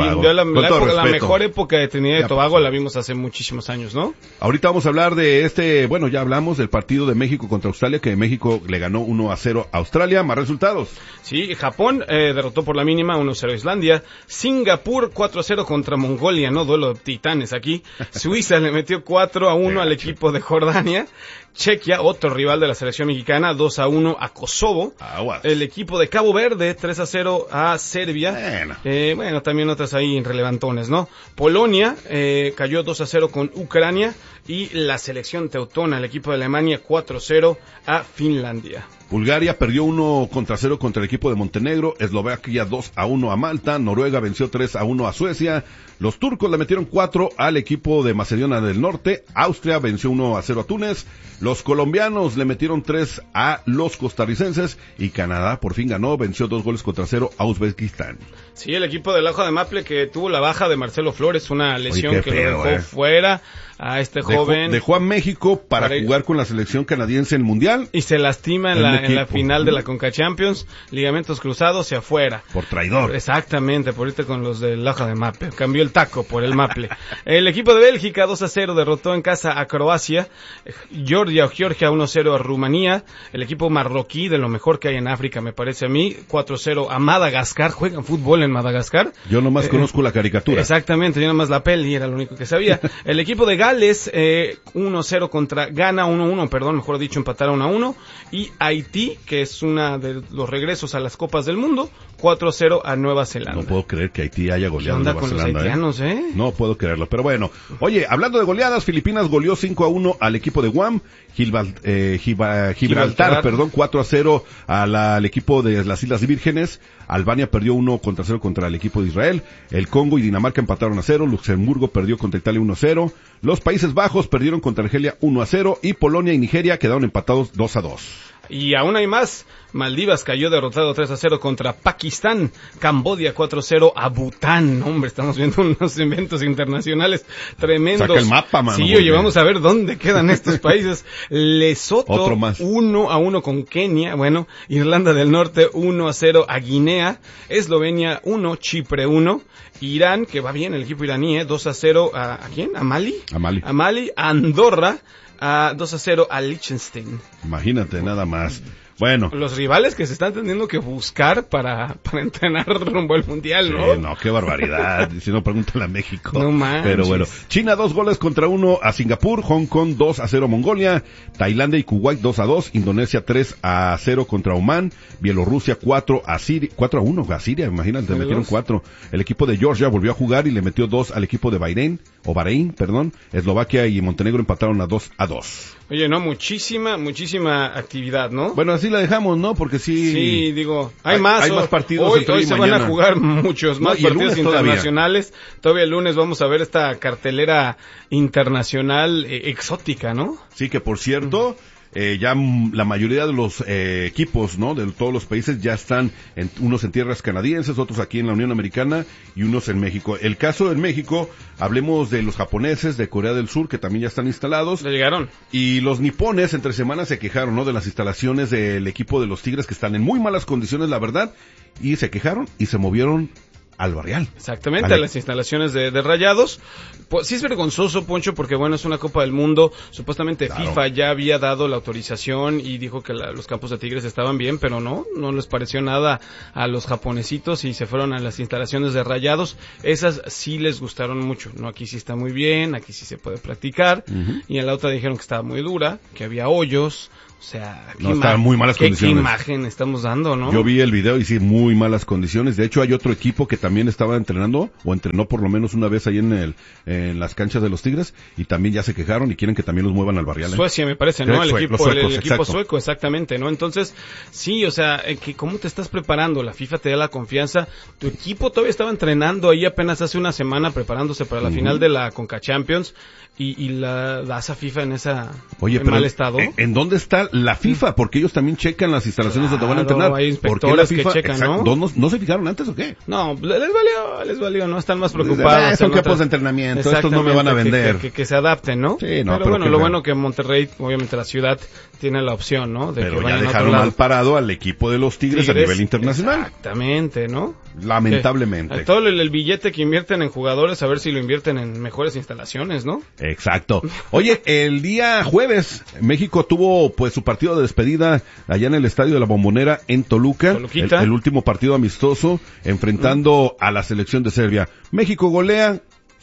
la mejor época de Trinidad y Tobago la vimos hace muchísimos años, ¿no? Ahorita vamos a hablar de ya hablamos del partido de México contra Australia, que México le ganó 1-0 a Australia. Más resultados. Sí, Japón derrotó por la mínima 1-0 a Islandia. Singapur 4-0 contra Mongolia, no duelo de titanes aquí. Suiza le metió 4-1 al equipo de Jordania. Chequia, otro rival de la selección mexicana, 2-1 a Kosovo. El equipo de Cabo Verde, 3-0 a Serbia. Bueno, también otras ahí irrelevantones, ¿no? Polonia cayó 2-0 con Ucrania. Y la selección teutona, el equipo de Alemania, 4-0 a Finlandia. Bulgaria perdió 1-0 contra el equipo de Montenegro. Eslovaquia 2-1 a Malta. Noruega venció 3-1 a Suecia. Los turcos le metieron 4 al equipo de Macedonia del Norte. Austria venció 1-0 a Túnez. Los colombianos le metieron 3 a los costarricenses. Y Canadá por fin ganó, venció 2-0 a Uzbekistán. Sí, el equipo del Ajo de Maple, que tuvo la baja de Marcelo Flores, una lesión que lo dejó fuera a este joven. Dejó a México para jugar con la selección canadiense en el Mundial. Y se lastima en la final de la Conca Champions, ligamentos cruzados y afuera. Por traidor. Exactamente, por irte con los del Ajo de Maple. Cambió el taco por el Maple. El equipo de Bélgica 2-0 derrotó en casa a Croacia. Georgia 1-0 a Rumanía. El equipo marroquí, de lo mejor que hay en África, me parece a mí, 4-0 a Madagascar. Juegan fútbol en Madagascar. Yo nomás conozco la caricatura. Exactamente, yo nomás la peli, era lo único que sabía. El equipo de Gales 1-0 contra Ghana, 1-1, mejor dicho, empataron 1-1. Y Haití, que es una de los regresos a las Copas del Mundo, 4-0 a Nueva Zelanda. No puedo creer que Haití haya goleado a Nueva Zelanda. Los haitianos, No puedo creerlo, pero bueno. Oye, hablando de goleadas, Filipinas goleó 5-1 al equipo de Guam. Gibraltar, 4-0 al equipo de las Islas Vírgenes. Albania perdió 1-0 contra el equipo de Israel. El Congo y Dinamarca empataron a 0. Luxemburgo perdió contra Italia 1-0. Los Países Bajos perdieron contra Argelia 1-0. Y Polonia y Nigeria quedaron empatados 2-2. Y aún hay más. Maldivas cayó derrotado 3-0 contra Pakistán. Cambodia 4-0 a Bután. Hombre, estamos viendo unos eventos internacionales tremendos. Saca el mapa, mano. Sí, oye, vamos a ver dónde quedan estos países. Lesoto 1-1 con Kenia. Bueno, Irlanda del Norte 1-0 a Guinea. Eslovenia 1, Chipre 1. Irán, que va bien el equipo iraní, 2-0 ¿a quién? ¿A Mali? A Mali. A Mali. Andorra 2-0 a Liechtenstein. Imagínate, nada más. Bueno. Los rivales que se están teniendo que buscar para entrenar rumbo al Mundial, ¿no? Sí, no, qué barbaridad. Si no, pregúntale a México. No manches. Pero bueno, China 2-1 a Singapur, Hong Kong 2-0 a Mongolia, Tailandia y Kuwait 2-2, Indonesia 3-0 contra Oman, Bielorrusia 4-1 a Siria, imagínate, le metieron 4. El equipo de Georgia volvió a jugar y le metió 2 al equipo de Bahrein, Eslovaquia y Montenegro empataron a 2-2. Oye, no, muchísima actividad, ¿no? Bueno, así la dejamos, ¿no? Porque sí, digo, hay más partidos. Hoy se van a jugar muchos más partidos internacionales. Todavía el lunes vamos a ver esta cartelera internacional exótica, ¿no? Sí, que por cierto, ya la mayoría de los equipos, ¿no? De todos los países ya están, unos en tierras canadienses, otros aquí en la Unión Americana y unos en México. El caso en México, hablemos de los japoneses de Corea del Sur, que también ya están instalados. Ya llegaron. Y los nipones entre semanas se quejaron, ¿no? De las instalaciones del equipo de los Tigres, que están en muy malas condiciones, la verdad, y se quejaron y se movieron al Barrial. Exactamente, a las instalaciones de Rayados. Pues sí es vergonzoso, Poncho, porque bueno, es una Copa del Mundo. Supuestamente claro. FIFA ya había dado la autorización y dijo que los campos de Tigres estaban bien, pero no les pareció nada a los japonesitos y se fueron a las instalaciones de Rayados. Esas sí les gustaron mucho, ¿no? Aquí sí está muy bien, aquí sí se puede practicar. Y en la otra dijeron que estaba muy dura, que había hoyos. O sea, estaban muy malas condiciones. ¿Qué imagen estamos dando, no? Yo vi el video y sí, muy malas condiciones. De hecho, hay otro equipo que también estaba entrenando, o entrenó por lo menos una vez ahí en las canchas de los Tigres, y también ya se quejaron y quieren que también los muevan al Barrial. Suecia, me parece, ¿no? El equipo sueco, exactamente, ¿no? Entonces, sí, o sea, ¿cómo te estás preparando? La FIFA te da la confianza. Tu equipo todavía estaba entrenando ahí apenas hace una semana, preparándose para la final de la Conca Champions, y la das a FIFA en mal estado. ¿En dónde está la FIFA? Porque ellos también checan las instalaciones donde van a entrenar. Hay inspectores que checan, ¿no se fijaron antes o qué? No, les valió, no están más preocupados. Son campos de entrenamiento, estos no me van a vender. Que se adapten, ¿no? Sí, no, pero bueno, lo bueno que Monterrey, obviamente la ciudad, tiene la opción, ¿no? Pero ya dejaron mal parado al equipo de los Tigres a nivel internacional. Exactamente, ¿no? Lamentablemente. Todo el billete que invierten en jugadores, a ver si lo invierten en mejores instalaciones, ¿no? Exacto. Oye, el día jueves, México tuvo pues su partido de despedida allá en el Estadio de la Bombonera en Toluca. El último partido amistoso, enfrentando a la selección de Serbia. México golea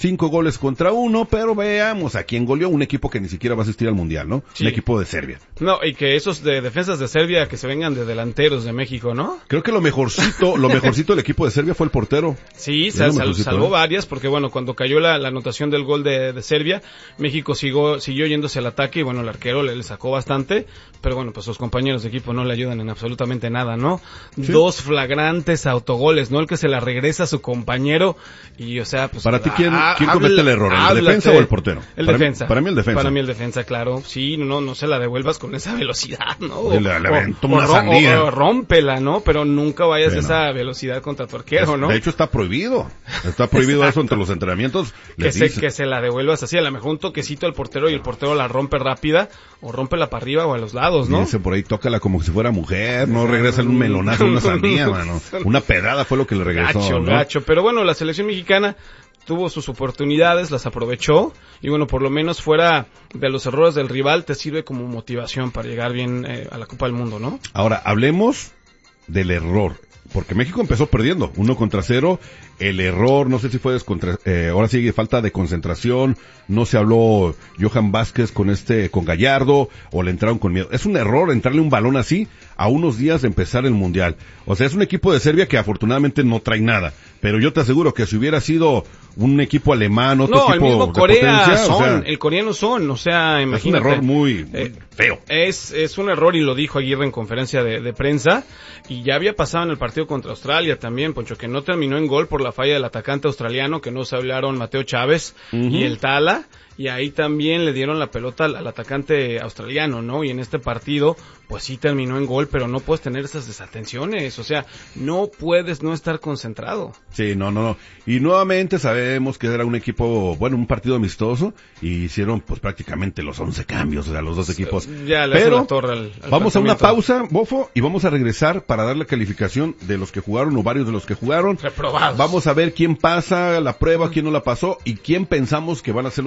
5-1, pero veamos a quién goleó, un equipo que ni siquiera va a asistir al Mundial, ¿no? Sí. Un equipo de Serbia. No, y que esos de defensas de Serbia que se vengan de delanteros de México, ¿no? Creo que lo mejorcito del equipo de Serbia fue el portero. Sí, salvó varias, porque bueno, cuando cayó la anotación del gol de Serbia, México siguió yéndose al ataque y bueno, el arquero le sacó bastante, pero bueno, pues sus compañeros de equipo no le ayudan en absolutamente nada, ¿no? Sí. 2 flagrantes autogoles, ¿no? El que se la regresa a su compañero y, o sea, pues... Para ti, ¿quién comete el error? ¿El defensa o el portero? Defensa. Para mí el defensa. Para mí el defensa, claro. Sí, no se la devuelvas con esa velocidad, ¿no? Le aventó una sandía. O rómpela, ¿no? Pero nunca vayas a esa velocidad contra tu arquero, ¿no? De hecho está prohibido. Está prohibido eso entre los entrenamientos. Que se la devuelvas así, a lo mejor un toquecito al portero y el portero la rompe rápida, o rómpela para arriba o a los lados, ¿no? Dice por ahí, tócala como si fuera mujer, no regresa un melonazo, una sandía, mano. Una pedrada fue lo que le regresó, gacho. Pero bueno, la selección mexicana tuvo sus oportunidades, las aprovechó y bueno, por lo menos fuera de los errores del rival te sirve como motivación para llegar bien a la Copa del Mundo, ¿no? Ahora, hablemos del error, porque México empezó perdiendo 1-0, el error, no sé si fue ahora sí falta de concentración, no se habló Johan Vázquez con Gallardo, o le entraron con miedo. Es un error entrarle un balón así a unos días de empezar el Mundial. O sea, es un equipo de Serbia que afortunadamente no trae nada, pero yo te aseguro que si hubiera sido un equipo alemán, otro equipo el mismo de Corea potencia, el coreano o sea, imagínate. Es un error muy feo. Es un error y lo dijo Aguirre en conferencia de prensa, y ya había pasado en el partido contra Australia también, Poncho, que no terminó en gol por la falla del atacante australiano, que no se hablaron Mateo Chávez y el Tala, y ahí también le dieron la pelota al atacante australiano, ¿no? Y en este partido, pues sí terminó en gol, pero no puedes tener esas desatenciones, o sea, no puedes no estar concentrado. Sí, no. Y nuevamente sabemos que era un equipo, bueno, un partido amistoso, y hicieron pues prácticamente los 11 cambios, o sea, los dos equipos. Ya le hacen la torre al vamos a una pausa, Bofo, y vamos a regresar para dar la calificación de los que jugaron, o varios de los que jugaron. Reprobados. Vamos a ver quién pasa la prueba, quién no la pasó, y quién pensamos que van a ser los titulares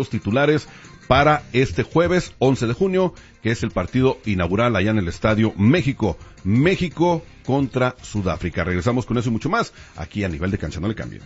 estelares para este jueves 11 de junio, que es el partido inaugural allá en el Estadio México. México contra Sudáfrica. Regresamos con eso y mucho más aquí a Nivel de Cancha. No le cambien.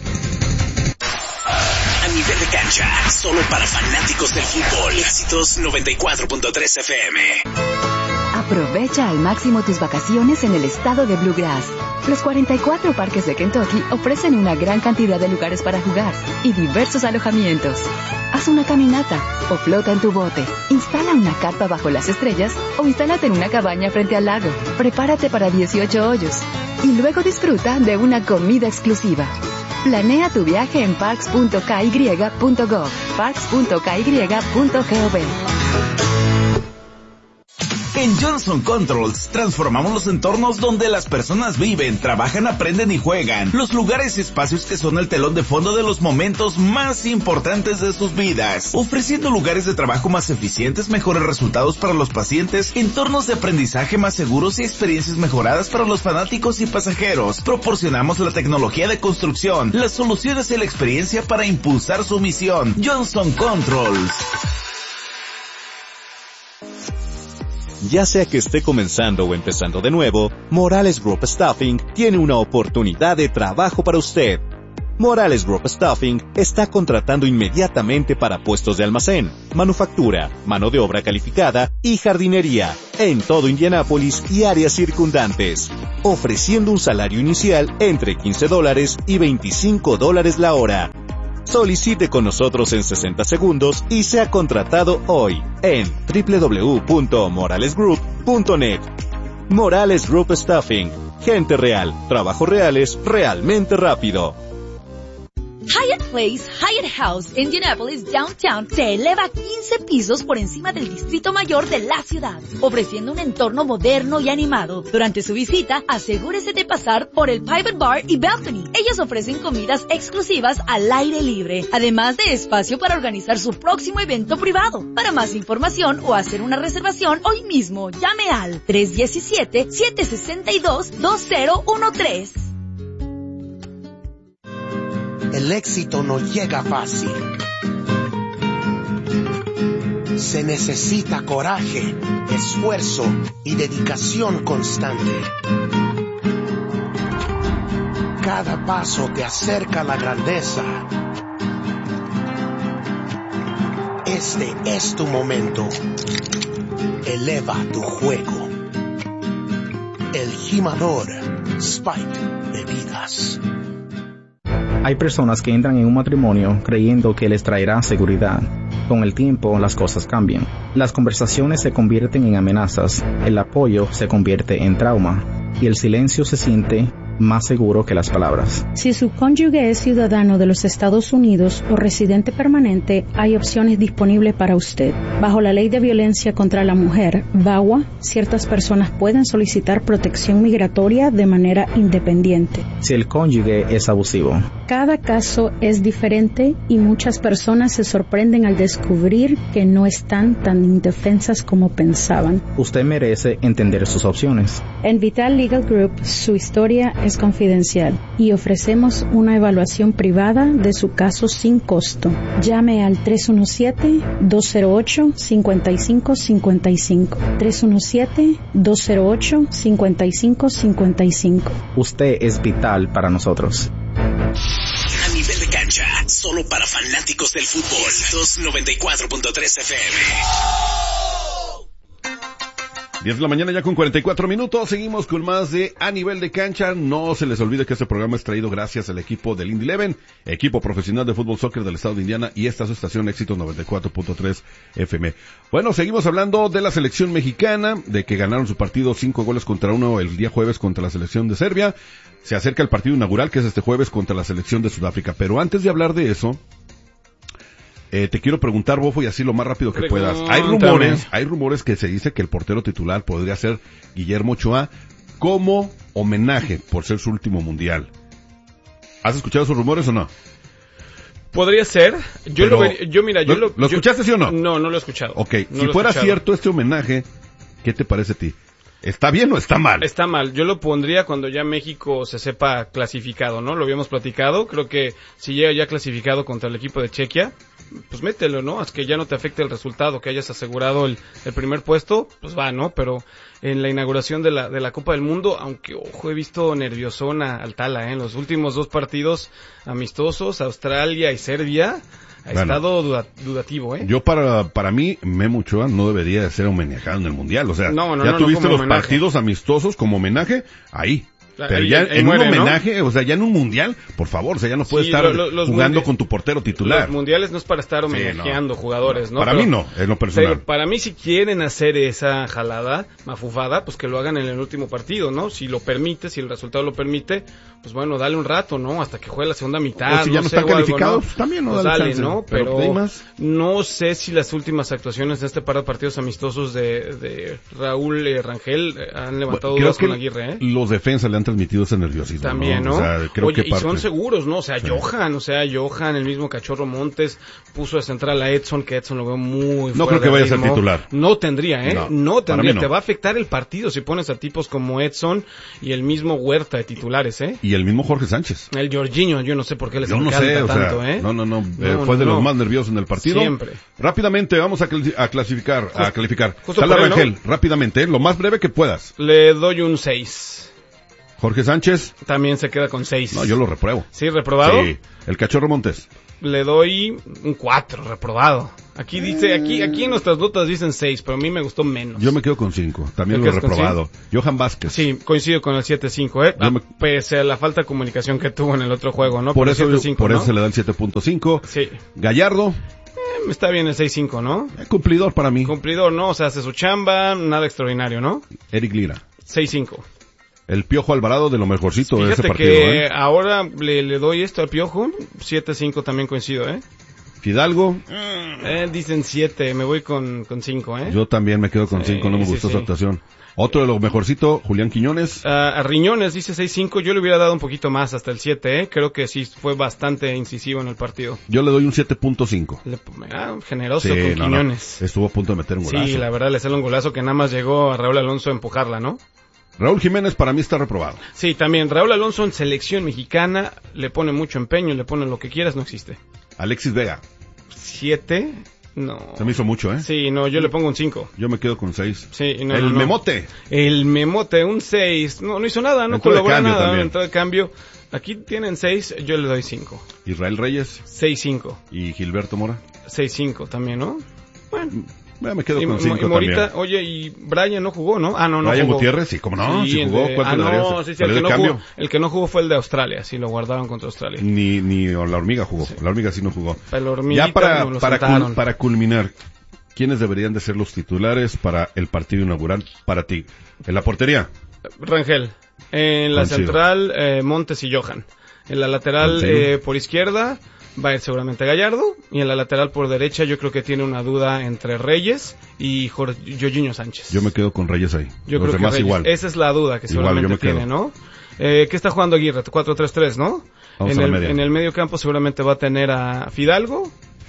A Nivel de Cancha, solo para fanáticos del fútbol. Éxitos 94.3 FM. Aprovecha al máximo tus vacaciones en el estado de Bluegrass. Los 44 parques de Kentucky ofrecen una gran cantidad de lugares para jugar y diversos alojamientos. Haz una caminata o flota en tu bote. Instala una carpa bajo las estrellas o instálate en una cabaña frente al lago. Prepárate para 18 hoyos y luego disfruta de una comida exclusiva. Planea tu viaje en parks.ky.gov, parks.ky.gov. En Johnson Controls transformamos los entornos donde las personas viven, trabajan, aprenden y juegan. Los lugares y espacios que son el telón de fondo de los momentos más importantes de sus vidas. Ofreciendo lugares de trabajo más eficientes, mejores resultados para los pacientes, entornos de aprendizaje más seguros y experiencias mejoradas para los fanáticos y pasajeros. Proporcionamos la tecnología de construcción, las soluciones y la experiencia para impulsar su misión. Johnson Controls. Ya sea que esté comenzando o empezando de nuevo, Morales Group Staffing tiene una oportunidad de trabajo para usted. Morales Group Staffing está contratando inmediatamente para puestos de almacén, manufactura, mano de obra calificada y jardinería en todo Indianápolis y áreas circundantes, ofreciendo un salario inicial entre $15 y $25 la hora. Solicite con nosotros en 60 segundos y sea contratado hoy en www.moralesgroup.net. Morales Group Staffing. Gente real, trabajos reales, realmente rápido. Hyatt Place, Hyatt House, Indianapolis, Downtown, se eleva 15 pisos por encima del Distrito Mayor de la ciudad, ofreciendo un entorno moderno y animado. Durante su visita, asegúrese de pasar por el Private Bar y Balcony. Ellos ofrecen comidas exclusivas al aire libre, además de espacio para organizar su próximo evento privado. Para más información o hacer una reservación hoy mismo, llame al 317-762-2013. El éxito no llega fácil. Se necesita coraje, esfuerzo y dedicación constante. Cada paso te acerca a la grandeza. Este es tu momento. Eleva tu juego. El gimador Spike Bebidas. Hay personas que entran en un matrimonio creyendo que les traerá seguridad. Con el tiempo, las cosas cambian. Las conversaciones se convierten en amenazas, el apoyo se convierte en trauma, y el silencio se siente más seguro que las palabras. Si su cónyuge es ciudadano de los Estados Unidos o residente permanente, hay opciones disponibles para usted. Bajo la Ley de Violencia contra la Mujer, VAWA, ciertas personas pueden solicitar protección migratoria de manera independiente. Si el cónyuge es abusivo. Cada caso es diferente y muchas personas se sorprenden al descubrir que no están tan indefensas como pensaban. Usted merece entender sus opciones. En Vital Legal Group, su historia es confidencial y ofrecemos una evaluación privada de su caso sin costo. Llame al 317-208-5555. 317-208-5555. Usted es vital para nosotros. A Nivel de Cancha, solo para fanáticos del fútbol. 294.3 FM. 10 de la mañana ya con 44 minutos, seguimos con más de A Nivel de Cancha. No se les olvide que este programa es traído gracias al equipo del Indy 11, equipo profesional de fútbol soccer del estado de Indiana, y esta es su estación Éxito 94.3 FM. Bueno, seguimos hablando de la selección mexicana, de que ganaron su partido 5-1 el día jueves contra la selección de Serbia. Se acerca el partido inaugural, que es este jueves, contra la selección de Sudáfrica. Pero antes de hablar de eso, te quiero preguntar, Bofo, y así lo más rápido que puedas. Hay rumores que se dice que el portero titular podría ser Guillermo Ochoa como homenaje por ser su último mundial. ¿Has escuchado esos rumores o no? Podría ser. ¿Lo escuchaste, sí o no? No, no lo he escuchado. Ok, si fuera cierto este homenaje, ¿qué te parece a ti? ¿Está bien o está mal? Está mal. Yo lo pondría cuando ya México se sepa clasificado, ¿no? Lo habíamos platicado. Creo que si llega ya clasificado contra el equipo de Chequia, pues mételo, ¿no? Haz que ya no te afecte el resultado, que hayas asegurado el primer puesto, pues va, ¿no? Pero en la inauguración de la Copa del Mundo, aunque, ojo, he visto nerviosona al Tala, en los últimos 2 partidos amistosos, Australia y Serbia, ha estado dudativo, Yo para mí, Memo Ochoa no debería de ser homenajeado en el Mundial, o sea, ya tuviste los partidos amistosos como homenaje, ahí. Pero ya en un homenaje, ¿no? O sea, ya en un mundial, por favor, o sea, ya no puedes estar jugando con tu portero titular. Los mundiales no es para estar homenajeando jugadores, ¿no? Para mí no, en lo personal. Pero para mí, si quieren hacer esa jalada, mafufada, pues que lo hagan en el último partido, ¿no? Si lo permite, si el resultado lo permite, pues bueno, dale un rato, ¿no? Hasta que juegue la segunda mitad. O si ya no están calificados, pues también, ¿no? Pues dale chance, ¿no? Pero no sé si las últimas actuaciones de este par de partidos amistosos de Raúl Rangel han levantado dudas con Aguirre, Los defensas le han transmitido ese nerviosismo. También, ¿no? O sea, creo que y son seguros, ¿no? O sea, Johan, el mismo Cachorro Montes, puso de central a Edson, que Edson lo veo muy No creo que vaya a ser titular. No tendría, No tendría. Te va a afectar el partido si pones a tipos como Edson y el mismo Huerta de titulares, Y el mismo Jorge Sánchez. El Jorginho, yo no sé por qué les encanta tanto, Fue de los más nerviosos en el partido. Siempre. Rápidamente, vamos a calificar. Sala Rangel, rápidamente, lo más breve que puedas. Le doy un 6. Jorge Sánchez. También se queda con 6. No, yo lo repruebo. ¿Sí, reprobado? Sí. El Cachorro Montes. Le doy un 4, reprobado. Aquí dice, aquí en nuestras notas dicen 6, pero a mí me gustó menos. Yo me quedo con 5, también lo he reprobado. Johan Vázquez. Sí, coincido con el 7.5, pese a la falta de comunicación que tuvo en el otro juego, ¿no? Por eso se le da el 7.5. Sí. Gallardo. Está bien el 6.5, ¿no? Cumplidor para mí. Cumplidor, ¿no? O sea, hace su chamba, nada extraordinario, ¿no? Eric Lira. 6.5. El Piojo Alvarado de lo mejorcito de ese partido. Fíjate que ahora le doy esto al Piojo, 7.5 también coincido, Fidalgo. Dicen 7, me voy con 5, Yo también me quedo con 5, no me gustó su actuación. Otro de lo mejorcito, Julián Quiñones. A Riñones dice 6.5, yo le hubiera dado un poquito más hasta el 7, creo que sí fue bastante incisivo en el partido. Yo le doy un 7.5. Generoso con Quiñones. Estuvo a punto de meter un golazo. Sí, la verdad le sale un golazo que nada más llegó a Raúl Alonso a empujarla, ¿no? Raúl Jiménez para mí está reprobado. Sí, también. Raúl Alonso en selección mexicana le pone mucho empeño, le pone lo que quieras, no existe. Alexis Vega. 7, no. Se me hizo mucho, Sí, no, yo le pongo un 5. Yo me quedo con 6. Sí, no, el Memote. El Memote, un 6. No hizo nada, no colaboró nada. Entró de cambio. Aquí tienen 6, yo le doy 5. Israel Reyes. 6.5. ¿Y Gilberto Mora? 6.5 también, ¿no? Bueno. Me quedo con 5 y Morita, también. Oye, y Brian no jugó, ¿no? No Brian jugó. Gutiérrez, sí, ¿cómo no? Sí jugó. El que no jugó fue el de Australia, sí, lo guardaron contra Australia. Ni la hormiga jugó, la hormiga sí no jugó. Ya para culminar, ¿quiénes deberían de ser los titulares para el partido inaugural para ti? En la portería. Rangel. En la central, Montes y Johan. En la lateral, por izquierda, va a ir seguramente Gallardo, y en la lateral por derecha yo creo que tiene una duda entre Reyes y Jorginho Sánchez. Yo me quedo con Reyes ahí. Yo creo que Reyes, igual. Esa es la duda que seguramente tiene, ¿no? ¿Qué está jugando Aguirre? 4-3-3, ¿no? En el medio campo seguramente va a tener a Fidalgo.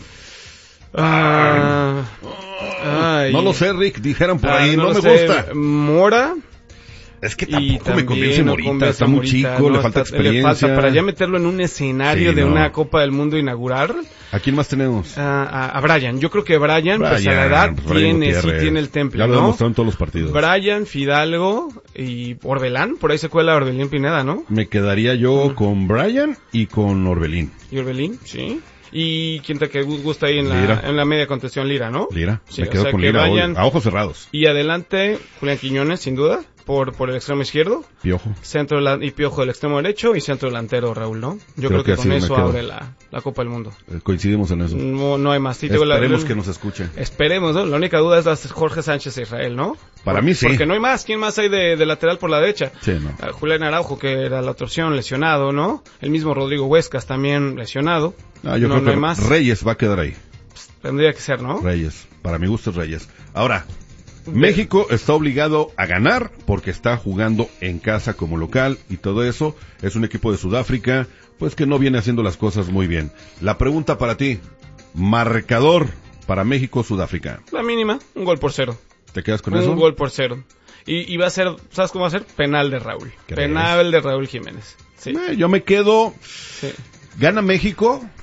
No lo sé, Rick, dijeron por ahí, no me gusta. Mora. Es que tampoco me convence Morita, está muy chico, le falta experiencia. Le falta para ya meterlo en un escenario de una Copa del Mundo inaugurar. ¿A quién más tenemos? A Brian. Yo creo que Brian, pues a la edad, tiene el temple, ya lo demostró en todos los partidos. Brian, Fidalgo y Orbelán, por ahí se cuela Orbelín Pineda, ¿no? Me quedaría yo con Brian y con Orbelín. ¿Y Orbelín? Sí. ¿Y quién te gusta ahí en la media contención? Lira, ¿no? Lira, sí, me quedo con Lira Brian, a ojos cerrados. Y adelante, Julián Quiñones, sin duda. Por el extremo izquierdo. Piojo. Y Piojo del extremo derecho y centro delantero Raúl, ¿no? Yo creo que con eso abre la Copa del Mundo. Coincidimos en eso. No hay más. Sí, esperemos que nos escuchen. Esperemos, ¿no? La única duda es la Jorge Sánchez e Israel, ¿no? Para mí sí. Porque no hay más. ¿Quién más hay de lateral por la derecha? Sí, no. Julián Araujo, que era la otra opción, lesionado, ¿no? El mismo Rodrigo Huescas también lesionado. Yo creo que hay más. Reyes va a quedar ahí. Pues, tendría que ser, ¿no? Reyes. Para mi gusto es Reyes. Ahora, México está obligado a ganar porque está jugando en casa como local y todo eso. Es un equipo de Sudáfrica, pues que no viene haciendo las cosas muy bien. La pregunta para ti, marcador para México-Sudáfrica. La mínima, 1-0. ¿Te quedas con eso? 1-0. Y va a ser, ¿sabes cómo va a ser? Penal de Raúl. Penal de Raúl Jiménez. Sí. Yo me quedo... Sí. Gana México,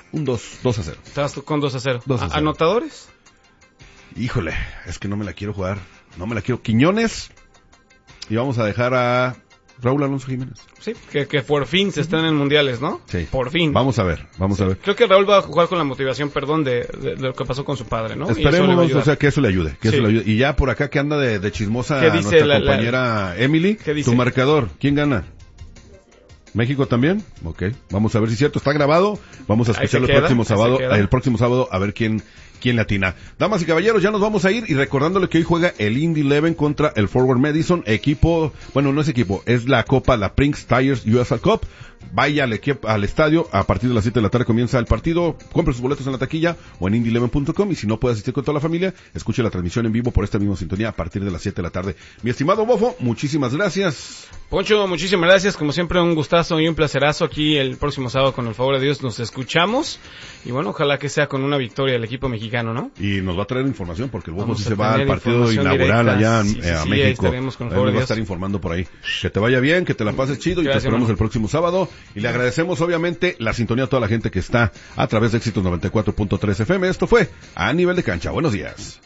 Un 2-0. Estás tú con 2-0. 2-0. ¿Anotadores? Híjole, es que no me la quiero jugar. No me la quiero. Quiñones. Y vamos a dejar a Raúl Alonso Jiménez. Sí, que por fin se están en mundiales, ¿no? Sí. Por fin. Vamos a ver. Creo que Raúl va a jugar con la motivación, de lo que pasó con su padre, ¿no? Esperemos, o sea, que eso le ayude. Eso le ayude. Y ya por acá que anda de chismosa nuestra compañera Emily. ¿Qué dice? Tu marcador. ¿Quién gana? ¿México también? Ok. Vamos a ver si es cierto. Está grabado. Vamos a escucharlo el próximo sábado a ver quién le atina. Damas y caballeros, ya nos vamos a ir y recordándole que hoy juega el Indy 11 contra el Forward Madison, no es equipo, es la Copa, la Prince Tires USA Cup. Vaya al estadio, a partir de las 7 de la tarde comienza el partido, compre sus boletos en la taquilla o en indy11.com y si no puede asistir con toda la familia, escuche la transmisión en vivo por esta misma sintonía a partir de las 7 de la tarde. Mi estimado Bofo, muchísimas gracias. Poncho, muchísimas gracias, como siempre un gustazo y un placerazo aquí el próximo sábado, con el favor de Dios nos escuchamos y bueno, ojalá que sea con una victoria del equipo mexicano, ¿no? Y nos va a traer información porque el Bofo sí se va al partido inaugural allá a México. Estaremos con el favor de Dios. Va a estar informando por ahí. Que te vaya bien, que te la pases chido y te esperamos el próximo sábado. Y le agradecemos obviamente la sintonía a toda la gente que está a través de Éxitos 94.3 FM. Esto fue A Nivel de Cancha. Buenos días.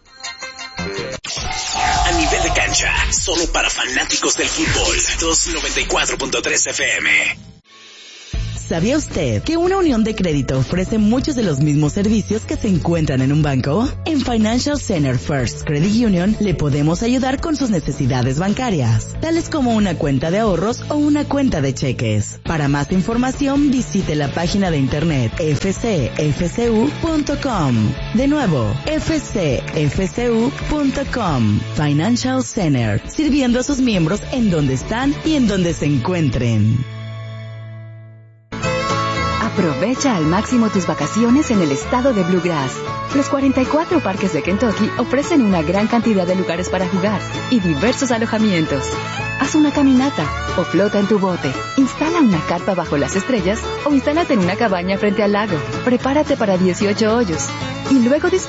A Nivel de Cancha, solo para fanáticos del fútbol. 294.3 FM. ¿Sabía usted que una unión de crédito ofrece muchos de los mismos servicios que se encuentran en un banco? En Financial Center First Credit Union le podemos ayudar con sus necesidades bancarias, tales como una cuenta de ahorros o una cuenta de cheques. Para más información, visite la página de internet fcfcu.com. De nuevo, fcfcu.com. Financial Center, sirviendo a sus miembros en donde están y en donde se encuentren. Aprovecha al máximo tus vacaciones en el estado de Bluegrass. Los 44 parques de Kentucky ofrecen una gran cantidad de lugares para jugar y diversos alojamientos. Haz una caminata o flota en tu bote. Instala una carpa bajo las estrellas o instálate en una cabaña frente al lago. Prepárate para 18 hoyos y luego